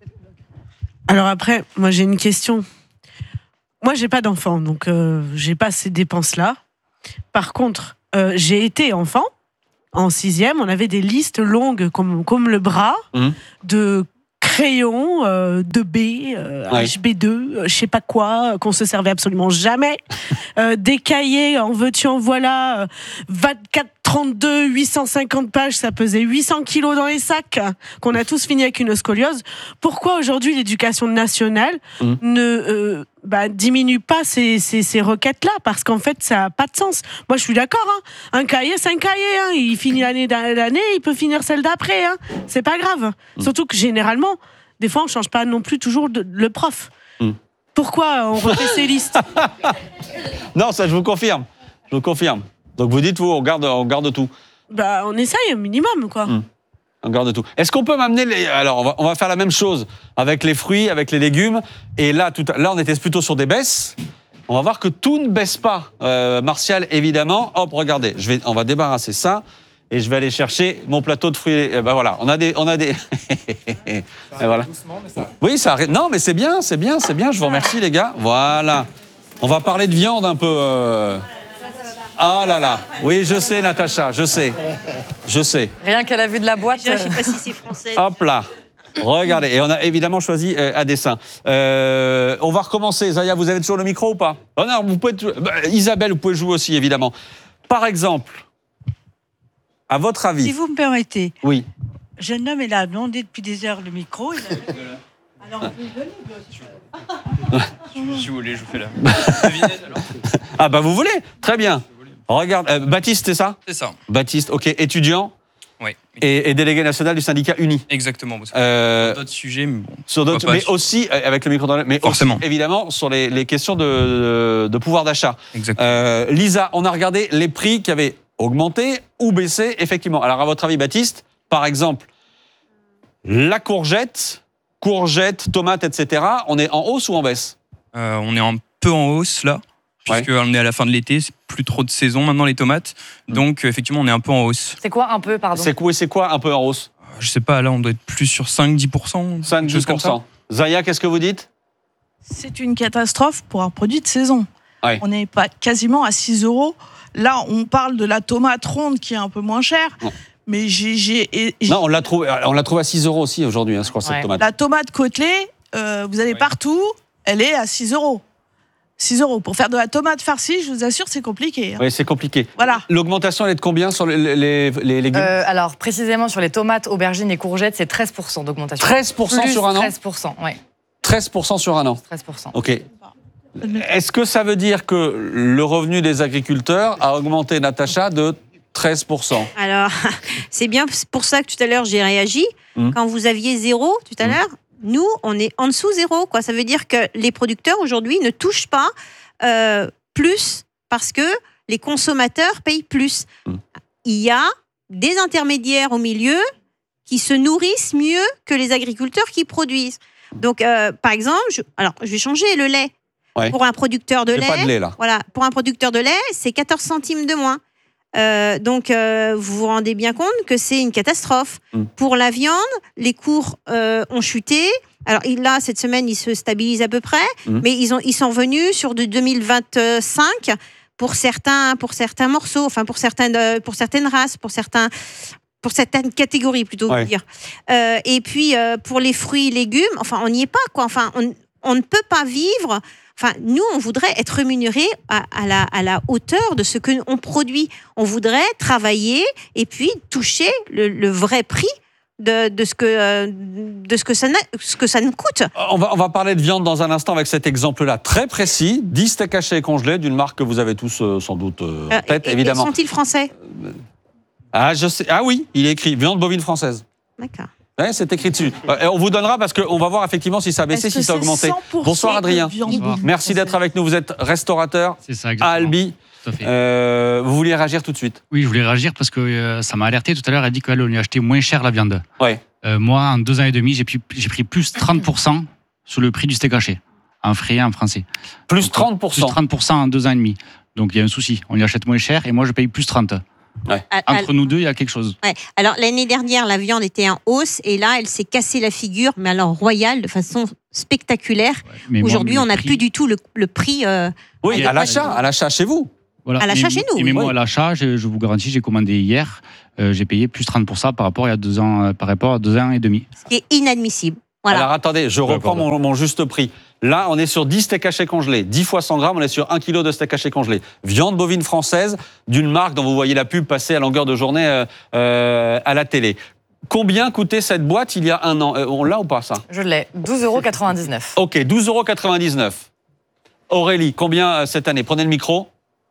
Alors après, moi j'ai une question. Moi j'ai pas d'enfant, donc euh, j'ai pas ces dépenses-là. Par contre, euh, j'ai été enfant. En sixième, on avait des listes longues comme, comme le bras Mmh. de crayons, euh, de B, euh, Ouais. H B deux, euh, je sais pas quoi, euh, qu'on se servait absolument jamais. Euh, des cahiers, en veux-tu, en voilà, euh, vingt-quatre trente-deux, huit cent cinquante pages, ça pesait huit cents kilos dans les sacs, qu'on a tous fini avec une scoliose. Pourquoi aujourd'hui l'éducation nationale Mmh. ne euh, bah, diminue pas ces, ces, ces requêtes-là? Parce qu'en fait, ça n'a pas de sens. Moi, je suis d'accord. Hein. Un cahier, c'est un cahier. Hein. Il finit l'année d'année, il peut finir celle d'après. Hein. C'est pas grave. Mmh. Surtout que généralement, des fois, on change pas non plus toujours de, le prof. Mmh. Pourquoi on refait ces listes? Non, ça, je vous confirme. Je vous confirme. Donc vous dites, vous, on garde, on garde tout. Bah, on essaye un minimum, quoi. Mmh. On garde tout. Est-ce qu'on peut m'amener les... Alors, on va, on va faire la même chose avec les fruits, avec les légumes. Et là, tout à... là, on était plutôt sur des baisses. On va voir que tout ne baisse pas. Euh, Martial, évidemment. Hop, regardez. Je vais... On va débarrasser ça. Et je vais aller chercher mon plateau de fruits. Et ben voilà, on a des... On a des... et voilà. Oui, ça arrête. Non, mais c'est bien, c'est bien, c'est bien. Je vous remercie, les gars. Voilà. On va parler de viande un peu... Euh... Ah là là. Oui, je sais, Natacha, je sais. Je sais. Rien qu'à la vue de la boîte. Je sais pas si c'est français. Hop là. Regardez. Et on a évidemment choisi euh, à dessin. Euh, on va recommencer. Zaya, vous avez toujours le micro ou pas? Oh non, vous pouvez... bah, Isabelle, vous pouvez jouer aussi, évidemment. Par exemple, à votre avis... Si vous me permettez, Oui. jeune homme est là, demandé depuis des heures le micro. Il a... Alors, vous venez, Si vous voulez, je vous fais la. Ah bah vous voulez? Très bien. Regarde, euh, Baptiste, c'est ça? C'est ça. Baptiste, ok, étudiant Oui. et, et délégué national du syndicat Uni. Exactement. Parce que Euh, sur d'autres sujets, mais bon. Sur d'autres, on va pas mais sur- aussi euh, avec le micro dans le, mais Forcément. aussi, évidemment sur les, les questions de, de, de pouvoir d'achat. Exactement. Euh, Lisa, on a regardé les prix qui avaient augmenté ou baissé, effectivement. Alors à votre avis, Baptiste, par exemple, la courgette, courgette, tomate, et cetera. On est en hausse ou en baisse? Euh, on est un peu en hausse là, puisqu'on est à la fin de l'été, c'est plus trop de saison maintenant les tomates. Donc euh, effectivement, on est un peu en hausse. C'est quoi un peu, pardon? C'est quoi, c'est quoi un peu en hausse? Je sais pas, là on doit être plus sur cinq à dix pour cent. cinq à dix pour cent. Zaya, qu'est-ce que vous dites? C'est une catastrophe pour un produit de saison. Ouais. On n'est pas quasiment à six euros. Là, on parle de la tomate ronde qui est un peu moins chère. Non. Mais j'ai, j'ai- et- j'ai- Non, on l'a trouvé, on l'a trouvé à six euros aussi aujourd'hui, hein, je crois, cette Ouais. tomate. la tomate côtelée, euh, vous allez partout, elle est à six euros. six euros. Pour faire de la tomate farcie, je vous assure, c'est compliqué. hein. Oui, c'est compliqué. Voilà. L'augmentation, elle est de combien sur les, les, les légumes? Euh, alors, précisément sur les tomates, aubergines et courgettes, c'est treize pour cent d'augmentation. treize pour cent Plus sur un an? treize pour cent, ouais. treize pour cent sur un an. treize pour cent. Ok. Est-ce que ça veut dire que le revenu des agriculteurs a augmenté, Natacha, de treize pour cent? Alors, c'est bien pour ça que tout à l'heure j'ai réagi. Mmh. Quand vous aviez zéro tout à Mmh. l'heure, nous, on est en dessous zéro. Quoi. Ça veut dire que les producteurs aujourd'hui ne touchent pas euh, plus parce que les consommateurs payent plus. Mmh. Il y a des intermédiaires au milieu qui se nourrissent mieux que les agriculteurs qui produisent. Donc, euh, par exemple, je, alors je vais changer le lait. Ouais. Pour un producteur de J'ai lait, pas de lait, là. voilà, pour un producteur de lait, c'est quatorze centimes de moins. Euh, donc, euh, vous vous rendez bien compte que c'est une catastrophe. Mm. Pour la viande, les cours euh, ont chuté. Alors là, cette semaine, ils se stabilisent à peu près, mm. mais ils, ont, ils sont venus sur de deux mille vingt-cinq pour certains, pour certains morceaux, enfin pour certaines, pour certaines races, pour certains. Pour certaines catégories, plutôt ouais. dire. Euh, et puis, euh, pour les fruits et légumes, enfin, on n'y est pas, quoi. Enfin, on, on ne peut pas vivre. Enfin, nous, on voudrait être rémunérés à, à, la, à la hauteur de ce qu'on produit. On voudrait travailler et puis toucher le, le vrai prix de, de, ce, que, de ce, que ça, ce que ça nous coûte. On va, on va parler de viande dans un instant avec cet exemple-là très précis. dix steaks hachés et congelés d'une marque que vous avez tous euh, sans doute euh, en tête, et, évidemment. Et sont-ils français ? Ah, je sais. Ah oui, il est écrit viande bovine française. D'accord. Ouais, c'est écrit dessus. Euh, on vous donnera parce qu'on va voir effectivement si ça a baissé, si ça a augmenté. Bonsoir Adrien. Bonsoir. Merci d'être avec nous. Vous êtes restaurateur ça, à Albi. Tout à fait. Euh, vous vouliez réagir tout de suite? Oui, je voulais réagir parce que euh, ça m'a alerté tout à l'heure. Elle a dit qu'elle lui a acheté moins cher la viande. Ouais. Euh, moi, en deux ans et demi, j'ai, pu, j'ai pris plus trente pour cent sur le prix du steak haché, en frais et en français. Plus trente pour cent? Plus trente pour cent en deux ans et demi. Donc il y a un souci. On lui achète moins cher et moi, je paye plus trente. Ouais. Entre nous deux, il y a quelque chose. Ouais. Alors, l'année dernière, la viande était en hausse et là, elle s'est cassée la figure, mais alors royale, de façon spectaculaire. Ouais, aujourd'hui, moi, on n'a prix... plus du tout le, le prix. Euh, oui, à l'achat, à l'achat chez vous. Voilà. À l'achat mais, chez nous. Et mais oui. moi, à l'achat, je, je vous garantis, j'ai commandé hier, euh, j'ai payé plus trente pour cent par rapport, il y a deux ans, euh, par rapport à deux ans et demi. Ce qui est inadmissible. Voilà. Alors attendez, je reprends mon, mon juste prix. Là, on est sur dix steaks hachés congelés. dix fois cent grammes, on est sur un kilo de steak haché congelé. Viande bovine française d'une marque dont vous voyez la pub passer à longueur de journée euh, euh, à la télé. Combien coûtait cette boîte il y a un an? euh, On l'a ou pas ça? Je l'ai, douze euros quatre-vingt-dix-neuf. Ok, douze euros quatre-vingt-dix-neuf. Aurélie, combien euh, cette année? Prenez le micro.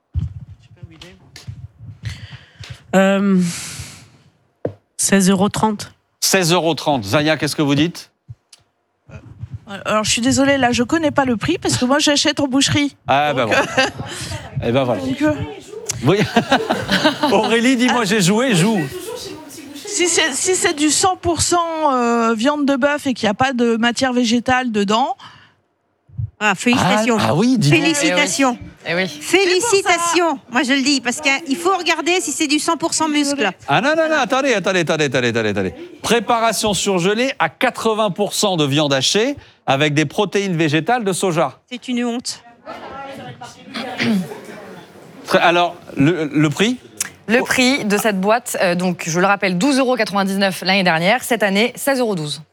Euh, seize euros trente. seize euros trente. Zaya, qu'est-ce que vous dites? Alors, je suis désolée, là, je connais pas le prix parce que moi, j'achète en boucherie. Ah, ben donc, voilà. Euh... Eh ben voilà. Donc, euh... Oui. Aurélie, dis-moi, j'ai joué, joue. Si c'est, si c'est du cent pour cent euh, viande de bœuf et qu'il n'y a pas de matière végétale dedans. Ah, félicitations. Ah, ah oui, dis-moi. Félicitations. Eh oui. Félicitations. Moi, je le dis, parce qu'il faut regarder si c'est du cent pour cent muscle. Ah non, non, non, attendez, attendez, attendez, attendez, attendez, attendez. Préparation surgelée à quatre-vingts pour cent de viande hachée avec des protéines végétales de soja. C'est une honte. Alors, le, le prix ? Le prix de cette boîte, euh, donc je le rappelle, douze euros quatre-vingt-dix-neuf l'année dernière. Cette année, seize euros douze.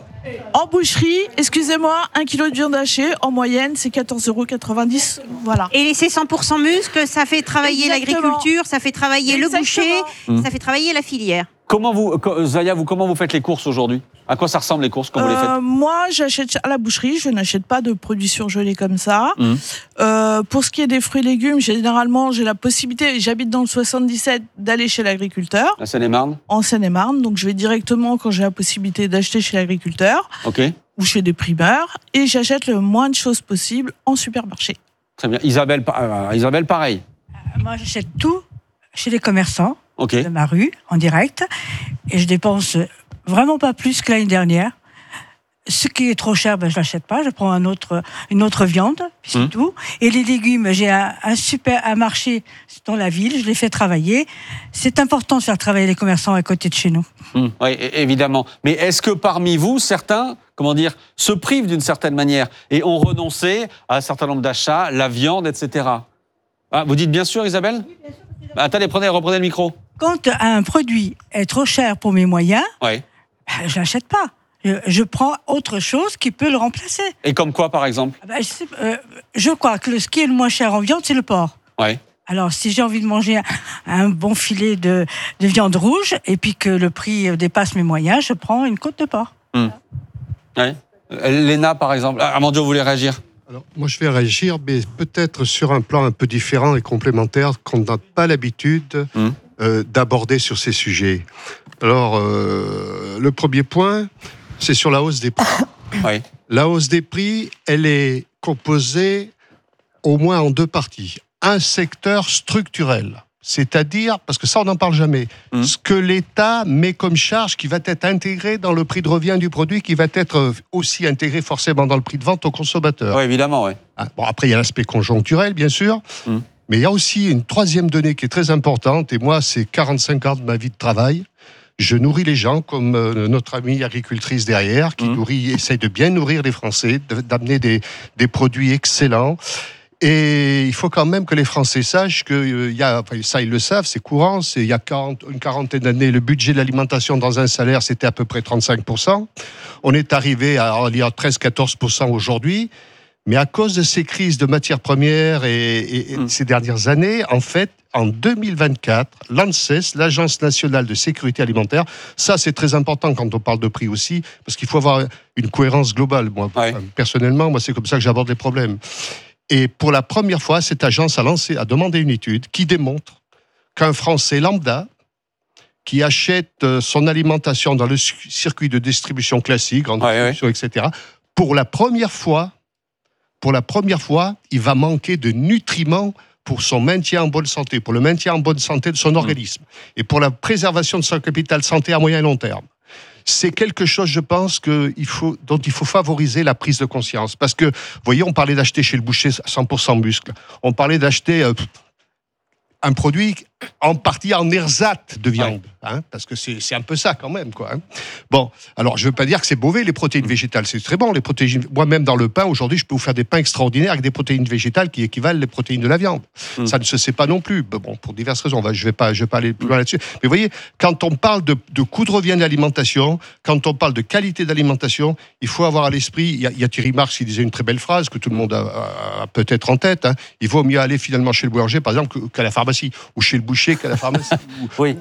En boucherie, excusez-moi, un kilo de viande hachée, en moyenne, c'est quatorze euros quatre-vingt-dix. Voilà. Et c'est cent pour cent muscle, ça fait travailler Exactement. l'agriculture, ça fait travailler Exactement. le boucher, Mmh. ça fait travailler la filière. Comment vous, Zaya, vous, comment vous faites les courses aujourd'hui? À quoi ça ressemble les courses quand vous les faites? Euh, moi, j'achète à la boucherie, je n'achète pas de produits surgelés comme ça. Mmh. Euh, pour ce qui est des fruits et légumes, généralement, j'ai la possibilité, j'habite dans le soixante-dix-sept, d'aller chez l'agriculteur. La Seine-et-Marne? En Seine-et-Marne, donc je vais directement quand j'ai la possibilité d'acheter chez l'agriculteur. Ok. Ou chez des primeurs, et j'achète le moins de choses possible en supermarché. Très bien. Isabelle, euh, Isabelle pareil. Euh, moi, j'achète tout chez les commerçants okay. de ma rue, en direct, et je dépense vraiment pas plus que l'année dernière. Ce qui est trop cher, ben, je l'achète pas. Je prends un autre, une autre viande, c'est mmh. tout. Et les légumes, j'ai un, un super un marché dans la ville. Je les fais travailler. C'est important de faire travailler les commerçants à côté de chez nous. Mmh. Oui, évidemment. Mais est-ce que parmi vous, certains, comment dire, se privent d'une certaine manière et ont renoncé à un certain nombre d'achats, la viande, et cetera. Ah, vous dites bien sûr, Isabelle? Oui, bien sûr. Bah, attendez, prenez, reprenez le micro. Quand un produit est trop cher pour mes moyens, ouais. ben, je l'achète pas. Je, je prends autre chose qui peut le remplacer. Et comme quoi, par exemple? ben, je, sais, euh, je crois que le, ce qui est le moins cher en viande, c'est le porc. Ouais. Alors, si j'ai envie de manger un, un bon filet de, de viande rouge et puis que le prix dépasse mes moyens, je prends une côte de porc. Mmh. Ouais. Léna, par exemple. Ah, Amandio voulait réagir. Alors, moi, je vais réagir, mais peut-être sur un plan un peu différent et complémentaire qu'on n'a pas l'habitude mmh. euh, d'aborder sur ces sujets. Alors, euh, le premier point, c'est sur la hausse des prix. Oui. La hausse des prix, elle est composée au moins en deux parties. Un secteur structurel, C'est-à-dire, parce que ça, on n'en parle jamais, mmh. ce que l'État met comme charge qui va être intégré dans le prix de revient du produit, qui va être aussi intégré forcément dans le prix de vente au consommateur. Oui, évidemment, oui. Ah, bon, après, il y a l'aspect conjoncturel, bien sûr, mmh. mais il y a aussi une troisième donnée qui est très importante, et moi, c'est quarante-cinq ans de ma vie de travail. Je nourris les gens, comme euh, notre amie agricultrice derrière, qui mmh. nourrit, essaye de bien nourrir les Français, de, d'amener des, des produits excellents. Et il faut quand même que les Français sachent que euh, y a, enfin, ça ils le savent, c'est courant. C'est, il y a quarante, une quarantaine d'années, le budget de l'alimentation dans un salaire, c'était à peu près trente-cinq pour cent. On est arrivé à, à treize à quatorze pour cent aujourd'hui. Mais à cause de ces crises de matières premières et, et, et mmh. ces dernières années, en fait, en deux mille vingt-quatre, l'ANSES, l'Agence nationale de sécurité alimentaire, ça c'est très important quand on parle de prix aussi, parce qu'il faut avoir une cohérence globale. Moi, ouais. personnellement, moi c'est comme ça que j'aborde les problèmes. Et pour la première fois, cette agence a lancé, a demandé une étude qui démontre qu'un Français lambda qui achète son alimentation dans le circuit de distribution classique, grande ouais, distribution, ouais. et cetera, pour la première fois, pour la première fois, il va manquer de nutriments pour son maintien en bonne santé, pour le maintien en bonne santé de son organisme, mmh. et pour la préservation de son capital santé à moyen et long terme. C'est quelque chose, je pense, que il faut, dont il faut favoriser la prise de conscience. Parce que, vous voyez, on parlait d'acheter chez le boucher cent pour cent muscle. On parlait d'acheter euh, un produit en partie en ersatz de viande. Ouais. Hein, parce que c'est, c'est un peu ça quand même, quoi. Hein. Bon, alors je ne veux pas dire que c'est mauvais, les protéines végétales. C'est très bon, les protéines. Moi-même, dans le pain, aujourd'hui, je peux vous faire des pains extraordinaires avec des protéines végétales qui équivalent les protéines de la viande. Mmh. Ça ne se sait pas non plus. Bon, pour diverses raisons. Je ne vais pas, je vais pas aller plus loin là-dessus. Mais vous voyez, quand on parle de, de coût de revient d'alimentation, quand on parle de qualité d'alimentation, il faut avoir à l'esprit, il y a, il y a Thierry Marx qui disait une très belle phrase que tout le monde a, a, a peut-être en tête. Hein, il vaut mieux aller finalement chez le boulanger, par exemple, qu'à la pharmacie, ou chez le boucher qu'à la pharmacie. Oui.